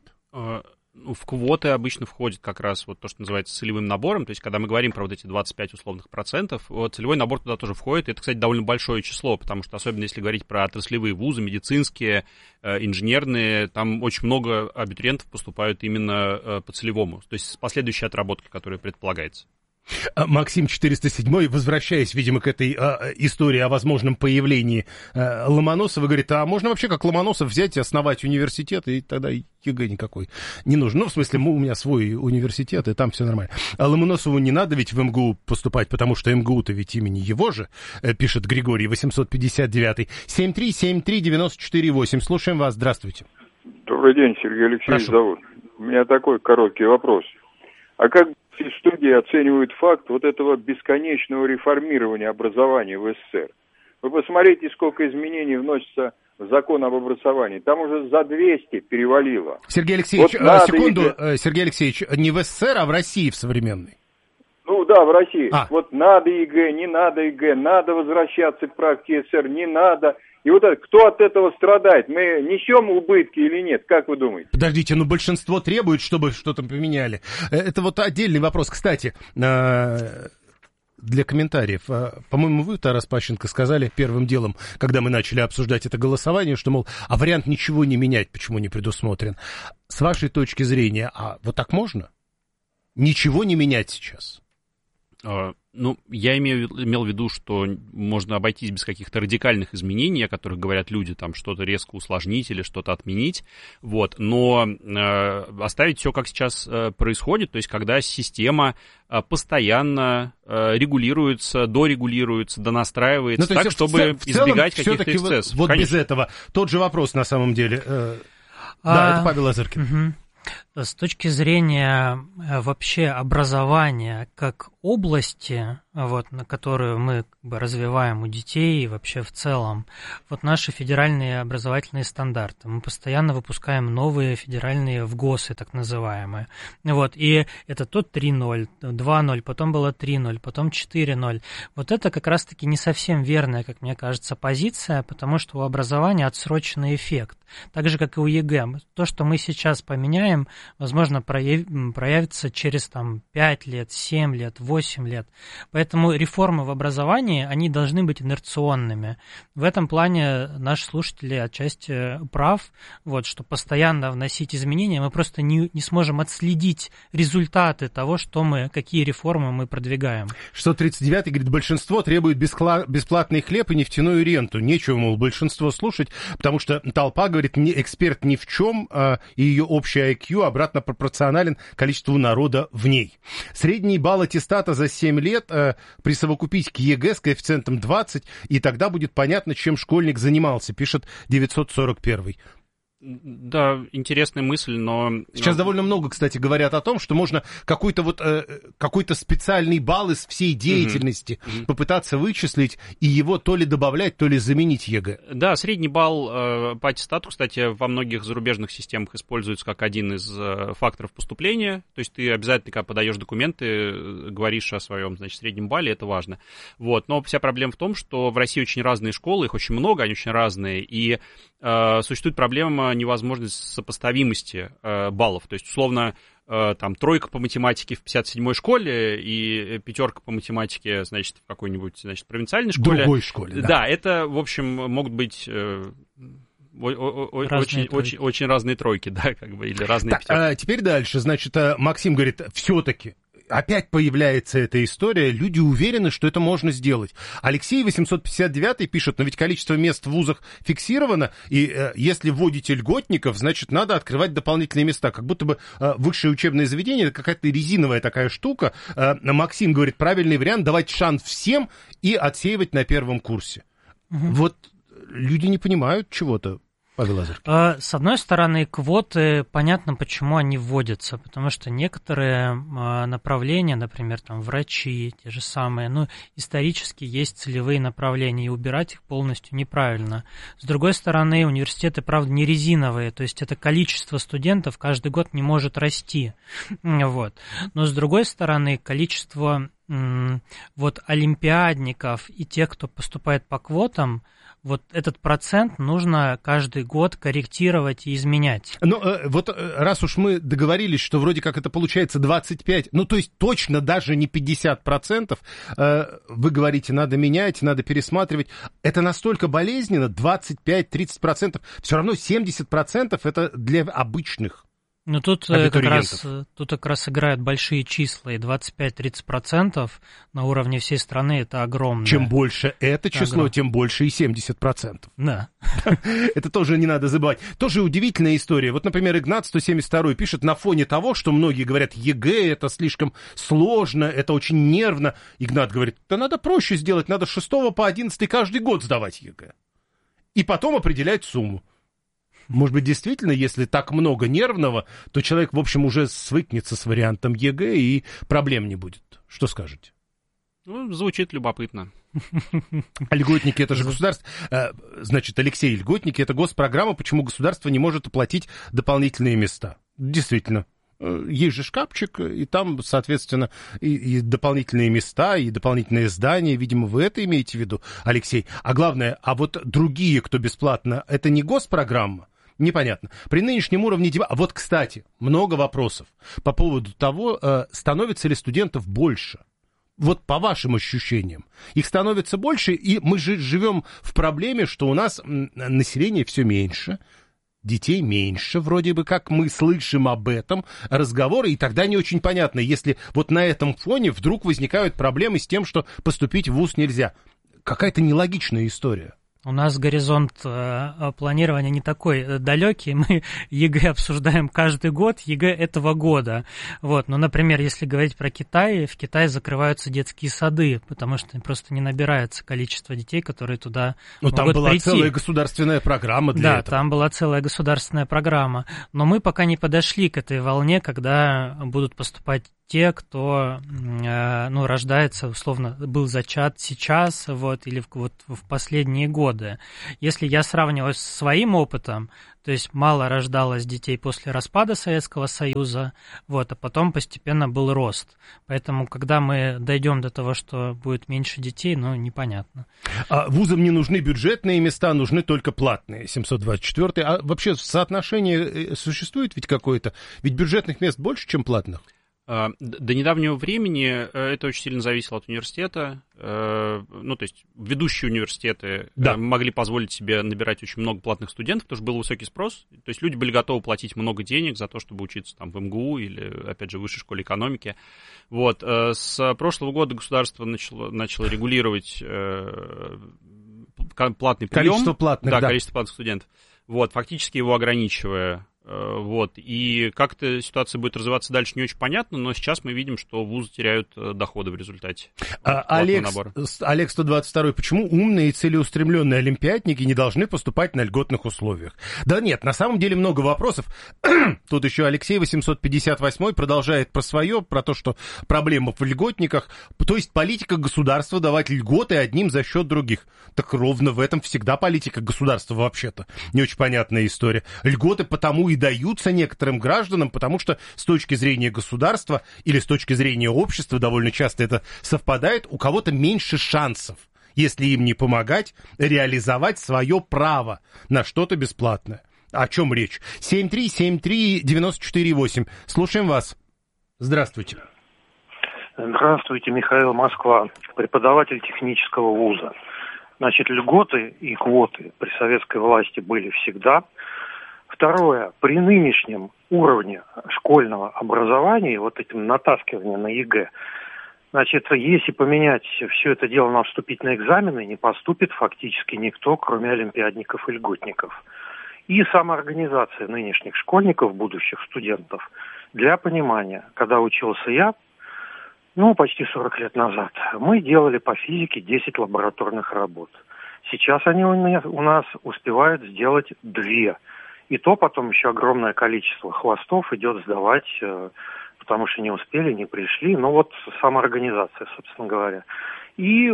В квоты обычно входит как раз вот то, что называется целевым набором. То есть, когда мы говорим про вот эти двадцать пять условных процентов, вот целевой набор туда тоже входит. Это, кстати, довольно большое число, потому что, особенно если говорить про отраслевые вузы, медицинские, инженерные, там очень много абитуриентов поступают именно по целевому, то есть с последующей отработкой, которая предполагается. Максим четыреста семь, возвращаясь, видимо, к этой а, истории о возможном появлении а, Ломоносова, говорит, а можно вообще как Ломоносов взять и основать университет, и тогда ЕГЭ никакой не нужен. Ну, в смысле, у меня свой университет, и там все нормально. А Ломоносову не надо ведь в эм гэ у поступать, потому что эм гэ у-то ведь имени его же, пишет Григорий восемьсот пятьдесят девятый. семь три семь три девять четыре восемь. Слушаем вас, здравствуйте. Добрый день, Сергей Алексеевич зовут. У меня такой короткий вопрос. А как в студии оценивают факт вот этого бесконечного реформирования образования в СССР? Вы посмотрите, сколько изменений вносится в закон об образовании. Там уже за двести перевалило. Сергей Алексеевич, вот секунду, ЕГЭ... Сергей Алексеевич, не в СССР, а в России в современной. Ну да, в России. А. Вот надо ЕГЭ, не надо ЕГЭ, надо возвращаться к практике СССР, не надо. И вот это, кто от этого страдает? Мы несем убытки или нет? Как вы думаете? Подождите, ну большинство требует, чтобы что-то поменяли. Это вот отдельный вопрос. Кстати, для комментариев. По-моему, вы, Тарас Пащенко, сказали первым делом, когда мы начали обсуждать это голосование, что, мол, а вариант ничего не менять, почему не предусмотрен. С вашей точки зрения, а вот так можно? Ничего не менять сейчас? Ну, я имею, имел в виду, что можно обойтись без каких-то радикальных изменений, о которых говорят люди, там что-то резко усложнить или что-то отменить, вот, но э, оставить все, как сейчас э, происходит, то есть когда система э, постоянно э, регулируется, дорегулируется, донастраивается, ну, так, чтобы в, в избегать каких-то эксцессов. Вот, вот без этого. Тот же вопрос на самом деле. Э, а, да, это Павел Лазыркин. Угу. С точки зрения вообще образования как области, вот, на которую мы как бы развиваем у детей и вообще в целом, вот наши федеральные образовательные стандарты. Мы постоянно выпускаем новые федеральные ВГОСы, так называемые. Вот, и это то три ноль, два ноль, потом было три ноль, потом четыре ноль. Вот это как раз-таки не совсем верная, как мне кажется, позиция, потому что у образования отсроченный эффект. Так же, как и у ЕГЭ. То, что мы сейчас поменяем, возможно, проявится через там, пять лет, семь лет, восемь лет. Поэтому реформы в образовании, они должны быть инерционными. В этом плане наши слушатели отчасти прав, вот, что постоянно вносить изменения, мы просто не, не сможем отследить результаты того, что мы, какие реформы мы продвигаем. шестьсот тридцать девятый говорит, большинство требует бесплатный хлеб и нефтяную ренту. Нечего, мол, большинство слушать, потому что толпа, говорит, не, эксперт ни в чем, а, и ее общий ай кью обратно пропорционален количеству народа в ней. Средний балл аттестата за семь лет а, присовокупить к ЕГЭ с коэффициентом двадцать, и тогда будет понятно, чем школьник занимался, пишет девятьсот сорок первый. Да, интересная мысль, но... Сейчас довольно много, кстати, говорят о том, что можно какой-то вот э, какой-то специальный балл из всей деятельности mm-hmm. попытаться вычислить и его то ли добавлять, то ли заменить ЕГЭ. Да, средний балл э, по аттестату, кстати, во многих зарубежных системах используется как один из э, факторов поступления. То есть ты обязательно, когда подаешь документы, говоришь о своем, значит, среднем балле, это важно. Вот. Но вся проблема в том, что в России очень разные школы, их очень много, они очень разные, и э, существует проблема невозможность сопоставимости э, баллов. То есть, условно, э, там, тройка по математике в пятьдесят седьмой школе и пятерка по математике, значит, в какой-нибудь, значит, провинциальной школе. Другой школе, да. Да, это, в общем, могут быть... Э, Очень, очень, очень разные тройки, да, как бы, или разные так, пятерки. А теперь дальше, значит, Максим говорит, все-таки опять появляется эта история, люди уверены, что это можно сделать. Алексей восемьсот пятьдесят девятый пишет, но ведь количество мест в вузах фиксировано, и э, если вводите льготников, значит, надо открывать дополнительные места, как будто бы э, высшее учебное заведение, это какая-то резиновая такая штука. Э, Максим говорит, правильный вариант, давать шанс всем и отсеивать на первом курсе. Угу. Вот люди не понимают чего-то. Павел Лазыркин. С одной стороны, квоты, понятно, почему они вводятся, потому что некоторые направления, например, там, врачи, те же самые, ну, исторически есть целевые направления, и убирать их полностью неправильно. С другой стороны, университеты, правда, не резиновые, то есть это количество студентов каждый год не может расти, вот. Но с другой стороны, количество вот олимпиадников и тех, кто поступает по квотам, вот этот процент нужно каждый год корректировать и изменять. Ну, э, вот э, раз уж мы договорились, что вроде как это получается двадцать пять, ну, то есть точно даже не пятьдесят процентов, э, вы говорите, надо менять, надо пересматривать. Это настолько болезненно, двадцать пять - тридцать процентов, все равно семьдесят процентов это для обычных. Ну, тут как, раз, тут как раз играют большие числа, и двадцать пять - тридцать процентов на уровне всей страны это огромно. Чем больше это число, огром... тем больше и семьдесят процентов. Да. Это тоже не надо забывать. Тоже удивительная история. Вот, например, Игнат сто семьдесят второй пишет, на фоне того, что многие говорят, ЕГЭ это слишком сложно, это очень нервно. Игнат говорит, да надо проще сделать, надо с шестого по одиннадцатый каждый год сдавать ЕГЭ. И потом определять сумму. Может быть, действительно, если так много нервного, то человек, в общем, уже свыкнется с вариантом ЕГЭ и проблем не будет. Что скажете? Ну, звучит любопытно. Льготники — это же государство. Значит, Алексей, льготники — это госпрограмма, почему государство не может оплатить дополнительные места. Действительно. Есть же шкафчик, и там, соответственно, и, и дополнительные места, и дополнительные здания. Видимо, вы это имеете в виду, Алексей. А главное, а вот другие, кто бесплатно, это не госпрограмма? Непонятно. При нынешнем уровне дебатов... А вот, кстати, много вопросов по поводу того, становится ли студентов больше. Вот по вашим ощущениям. Их становится больше, и мы же живем в проблеме, что у нас население все меньше, детей меньше, вроде бы как мы слышим об этом разговоры, и тогда не очень понятно, если вот на этом фоне вдруг возникают проблемы с тем, что поступить в вуз нельзя. Какая-то нелогичная история. У нас горизонт э, планирования не такой далекий. Мы ЕГЭ обсуждаем каждый год, ЕГЭ этого года. Вот. Ну, например, если говорить про Китай, в Китае закрываются детские сады, потому что просто не набирается количество детей, которые туда Но могут там была прийти. целая государственная программа для да, этого. Да, там была целая государственная программа. Но мы пока не подошли к этой волне, когда будут поступать те, кто э, ну, рождается, условно, был зачат сейчас вот, или в, вот, в последние годы. Если я сравниваю с своим опытом, то есть мало рождалось детей после распада Советского Союза, вот, а потом постепенно был рост. Поэтому, когда мы дойдем до того, что будет меньше детей, ну, непонятно. А вузам не нужны бюджетные места, нужны только платные, семьсот двадцать четыре. А вообще соотношение существует ведь какое-то? Ведь бюджетных мест больше, чем платных? До недавнего времени это очень сильно зависело от университета. Ну, то есть ведущие университеты да. могли позволить себе набирать очень много платных студентов, потому что был высокий спрос. То есть люди были готовы платить много денег за то, чтобы учиться там в эм гэ у или, опять же, в высшей школе экономики. Вот. С прошлого года государство начало, начало регулировать платный прием. Количество платных, да. да. количество платных студентов. Вот, фактически его ограничивая. Вот, и как эта ситуация будет развиваться дальше, не очень понятно, но сейчас мы видим, что вузы теряют доходы в результате а, Олег, Олег сто двадцать два, почему умные и целеустремленные олимпиадники не должны поступать на льготных условиях? Да нет, на самом деле много вопросов. Тут еще Алексей восемьсот пятьдесят восемь продолжает про свое, про то, что проблема в льготниках, то есть политика государства давать льготы одним за счет других. Так ровно в этом всегда политика государства вообще-то. Не очень понятная история. Льготы потому и даются некоторым гражданам, потому что с точки зрения государства или с точки зрения общества, довольно часто это совпадает, у кого-то меньше шансов, если им не помогать, реализовать свое право на что-то бесплатное. О чем речь? семь три семь три девять четыре восемь. Слушаем вас. Здравствуйте. Здравствуйте, Михаил, Москва, преподаватель технического вуза. Значит, льготы и квоты при советской власти были всегда. Второе, при нынешнем уровне школьного образования, вот этим натаскиванием на ЕГЭ, значит, если поменять все это дело на вступительные экзамены, не поступит фактически никто, кроме олимпиадников и льготников. И самоорганизация нынешних школьников, будущих студентов, для понимания, когда учился я, ну, почти сорок лет назад, мы делали по физике десять лабораторных работ. Сейчас они у нас успевают сделать две. И то потом еще огромное количество хвостов идет сдавать, потому что не успели, не пришли. Ну вот самоорганизация, собственно говоря. И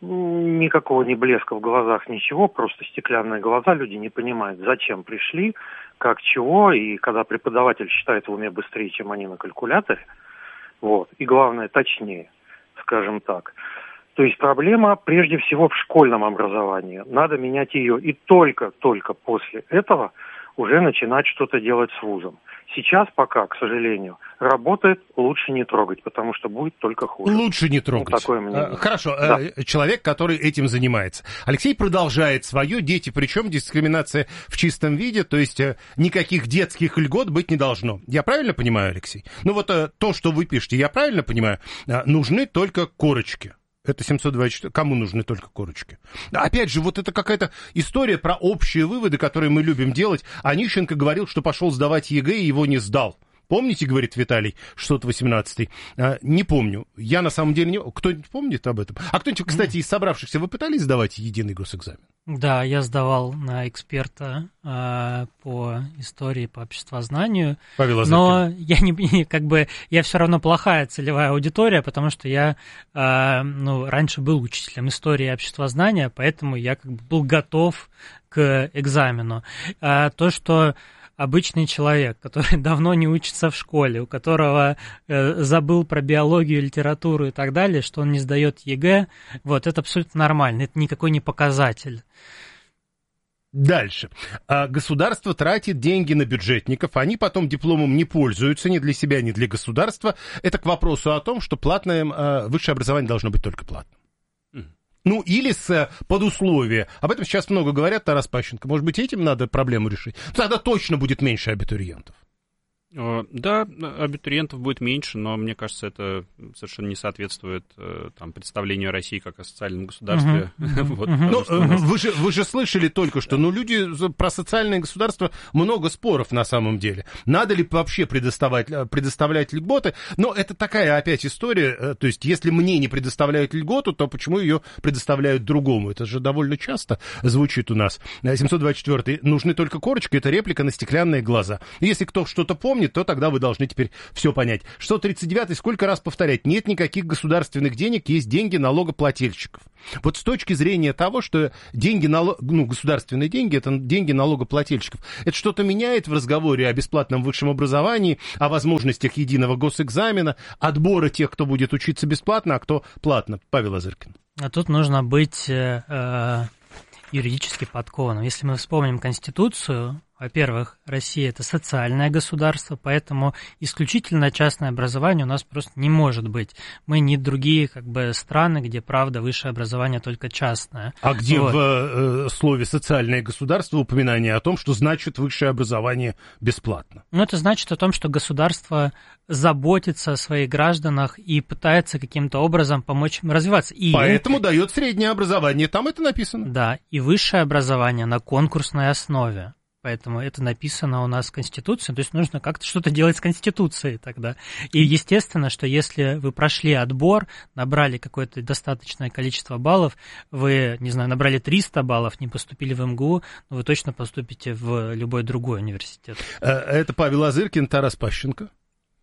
никакого ни блеска в глазах, ничего, просто стеклянные глаза, люди не понимают, зачем пришли, как чего. И когда преподаватель считает в уме быстрее, чем они на калькуляторе, вот, и главное, точнее, скажем так. То есть проблема прежде всего в школьном образовании. Надо менять ее, и только-только после этого уже начинать что-то делать с вузом. Сейчас пока, к сожалению, работает, лучше не трогать, потому что будет только хуже. Лучше не трогать. Ну, такое мнение. Хорошо, да. Человек, который этим занимается. Алексей продолжает свое. Дети, причем дискриминация в чистом виде, то есть никаких детских льгот быть не должно. Я правильно понимаю, Алексей? Ну вот то, что вы пишете, я правильно понимаю? Нужны только корочки. Это семьсот двадцать четыре. Кому нужны только корочки? Опять же, вот это какая-то история про общие выводы, которые мы любим делать. Онищенко говорил, что пошел сдавать ЕГЭ и его не сдал. Помните, говорит Виталий, шестьсот восемнадцатый? А, не помню. Я на самом деле не... Кто-нибудь помнит об этом? А кто-нибудь, кстати, из собравшихся, вы пытались сдавать единый госэкзамен? Да, я сдавал на эксперта э, по истории, по обществознанию. Павел Азаркин. Но я не, как бы, я все равно плохая целевая аудитория, потому что я э, ну, раньше был учителем истории и обществознания, поэтому я как бы был готов к экзамену. А то, что обычный человек, который давно не учится в школе, у которого э, забыл про биологию, литературу и так далее, что он не сдает ЕГЭ, вот, это абсолютно нормально, это никакой не показатель. Дальше. Государство тратит деньги на бюджетников, они потом дипломом не пользуются ни для себя, ни для государства. Это к вопросу о том, что платное высшее образование должно быть только платным. Ну, или с под условия. Об этом сейчас много говорят, Тарас Пащенко. Может быть, этим надо проблему решить? Тогда точно будет меньше абитуриентов. Да, абитуриентов будет меньше, но мне кажется, это совершенно не соответствует там, представлению о России как о социальном государстве. Uh-huh. вот, uh-huh. Но, uh-huh. вы, же, вы же слышали только что, ну, люди про социальное государство много споров на самом деле. Надо ли вообще предоставлять, предоставлять льготы? Но это такая опять история, то есть если мне не предоставляют льготу, то почему ее предоставляют другому? Это же довольно часто звучит у нас. семьсот двадцать четвёртый. Нужны только корочки, это реплика на стеклянные глаза. Если кто что-то помнит, то тогда вы должны теперь все понять. шестьсот тридцать девятый, сколько раз повторять? Нет никаких государственных денег, есть деньги налогоплательщиков. Вот с точки зрения того, что деньги, налог... ну, государственные деньги, это деньги налогоплательщиков, это что-то меняет в разговоре о бесплатном высшем образовании, о возможностях единого госэкзамена, отбора тех, кто будет учиться бесплатно, а кто платно? Павел Азаркин. А тут нужно быть э, юридически подкованным. Если мы вспомним Конституцию, во-первых, Россия – это социальное государство, поэтому исключительно частное образование у нас просто не может быть. Мы не другие как бы, страны, где, правда, высшее образование только частное. А где вот. в э, слове «социальное государство» упоминание о том, что значит высшее образование бесплатно? Ну, это значит о том, что государство заботится о своих гражданах и пытается каким-то образом помочь им развиваться. И... Поэтому дает среднее образование, там это написано. Да, и высшее образование на конкурсной основе. Поэтому это написано у нас в Конституции, то есть нужно как-то что-то делать с Конституцией тогда. И естественно, что если вы прошли отбор, набрали какое-то достаточное количество баллов, вы, не знаю, набрали триста баллов, не поступили в эм гэ у, но вы точно поступите в любой другой университет. Это Павел Азыркин, Тарас Пащенко.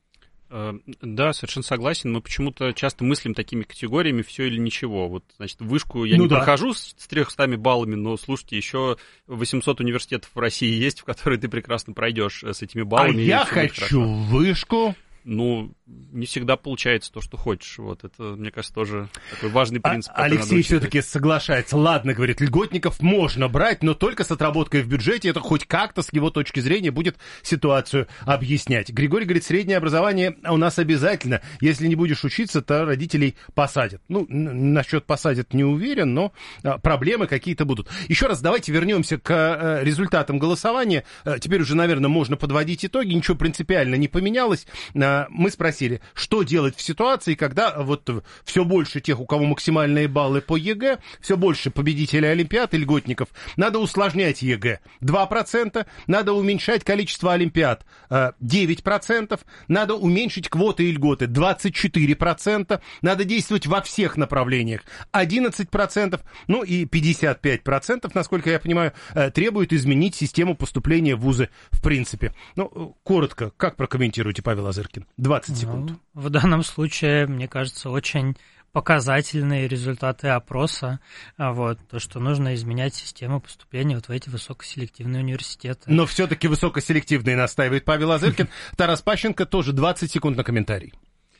Да, совершенно согласен. Мы почему-то часто мыслим такими категориями все или ничего. Вот, значит, вышку я ну не да. прохожу с трехстами баллами, но, слушайте, еще восемьсот университетов в России есть, в которые ты прекрасно пройдешь с этими баллами. А я хочу вышку. Ну, не всегда получается то, что хочешь. Вот это, мне кажется, тоже такой важный принцип. А, Алексей все-таки соглашается. Ладно, говорит, льготников можно брать, но только с отработкой в бюджете. Это хоть как-то с его точки зрения будет ситуацию объяснять. Григорий говорит, среднее образование у нас обязательно. Если не будешь учиться, то родителей посадят. Ну, насчет посадят не уверен, но проблемы какие-то будут. Еще раз давайте вернемся к результатам голосования. Теперь уже, наверное, можно подводить итоги. Ничего принципиально не поменялось. Мы спросили, что делать в ситуации, когда вот все больше тех, у кого максимальные баллы по ЕГЭ, все больше победителей олимпиад и льготников. Надо усложнять ЕГЭ два процента, надо уменьшать количество олимпиад девять процентов, надо уменьшить квоты и льготы двадцать четыре процента, надо действовать во всех направлениях одиннадцать процентов, ну и пятьдесят пять процентов, насколько я понимаю, требует изменить систему поступления в вузы в принципе. Ну, коротко, как прокомментируете, Павел Азыркин? двадцать секунд. Ну, в данном случае, мне кажется, очень показательные результаты опроса. Вот, то, что нужно изменять систему поступления вот в эти высокоселективные университеты. Но все-таки высокоселективные настаивает Павел Азыркин. Тарас Пащенко, тоже двадцать секунд на комментарий.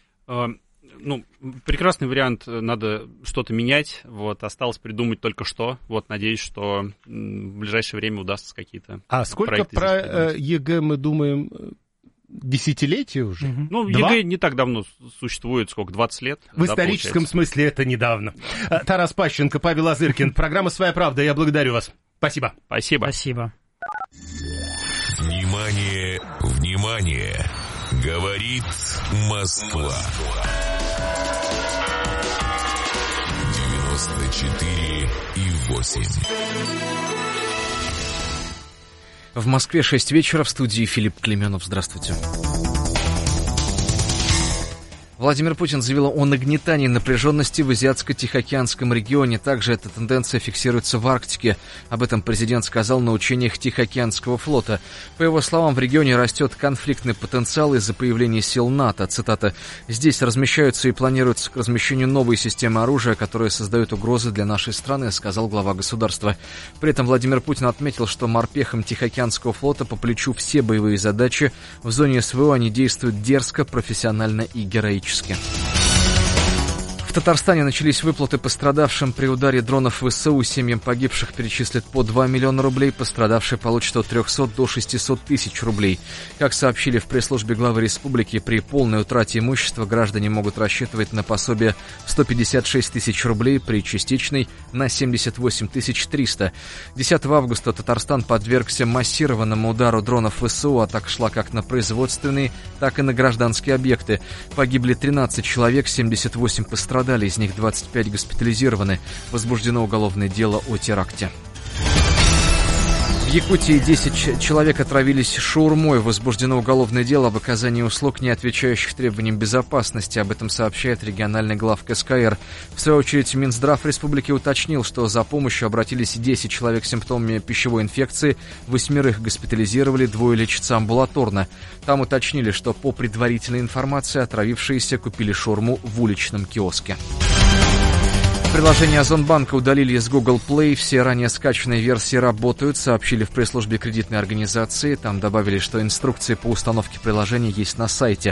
Ну, прекрасный вариант, надо что-то менять. Вот, осталось придумать только что. Вот, надеюсь, что в ближайшее время удастся какие-то А сколько про ЕГЭ мы думаем... Десятилетия уже? Mm-hmm. Ну, Два? ЕГЭ не так давно существует, сколько, двадцать лет. В да, историческом получается. Смысле это недавно. Тарас Пащенко, Павел Азыркин. Программа «Своя правда». Я благодарю вас. Спасибо. Спасибо. Спасибо. Внимание, внимание. Говорит Москва. девяносто четыре и восемь. В Москве шесть вечера, в студии Филипп Клеменов. Здравствуйте. Владимир Путин заявил о нагнетании напряженности в Азиатско-Тихоокеанском регионе. Также эта тенденция фиксируется в Арктике. Об этом президент сказал на учениях Тихоокеанского флота. По его словам, в регионе растет конфликтный потенциал из-за появления сил НАТО. Цитата: «Здесь размещаются и планируются к размещению новые системы оружия, которые создают угрозы для нашей страны», сказал глава государства. При этом Владимир Путин отметил, что морпехам Тихоокеанского флота по плечу все боевые задачи. В зоне СВО они действуют дерзко, профессионально и героически. В Татарстане начались выплаты пострадавшим при ударе дронов ВСУ. Семьям погибших перечислят по два миллиона рублей, пострадавшие получат от трехсот до шестисот тысяч рублей. Как сообщили в пресс-службе главы республики, при полной утрате имущества граждане могут рассчитывать на пособие в сто пятьдесят шесть тысяч рублей, при частичной на семьдесят восемь тысяч триста. десятого августа Татарстан подвергся массированному удару дронов ВСУ. Атака шла как на производственные, так и на гражданские объекты. Погибли тринадцать человек, семьдесят восемь пострадали. Из них двадцать пять госпитализированы. Возбуждено уголовное дело о теракте. В Якутии десять человек отравились шаурмой. Возбуждено уголовное дело об оказании услуг, не отвечающих требованиям безопасности. Об этом сообщает региональный главк СКР. В свою очередь, Минздрав республики уточнил, что за помощью обратились десять человек с симптомами пищевой инфекции. Восьмерых госпитализировали, двое лечатся амбулаторно. Там уточнили, что по предварительной информации отравившиеся купили шаурму в уличном киоске. Приложение Озонбанка удалили из Google Play. Все ранее скачанные версии работают, сообщили в пресс-службе кредитной организации. Там добавили, что инструкции по установке приложения есть на сайте.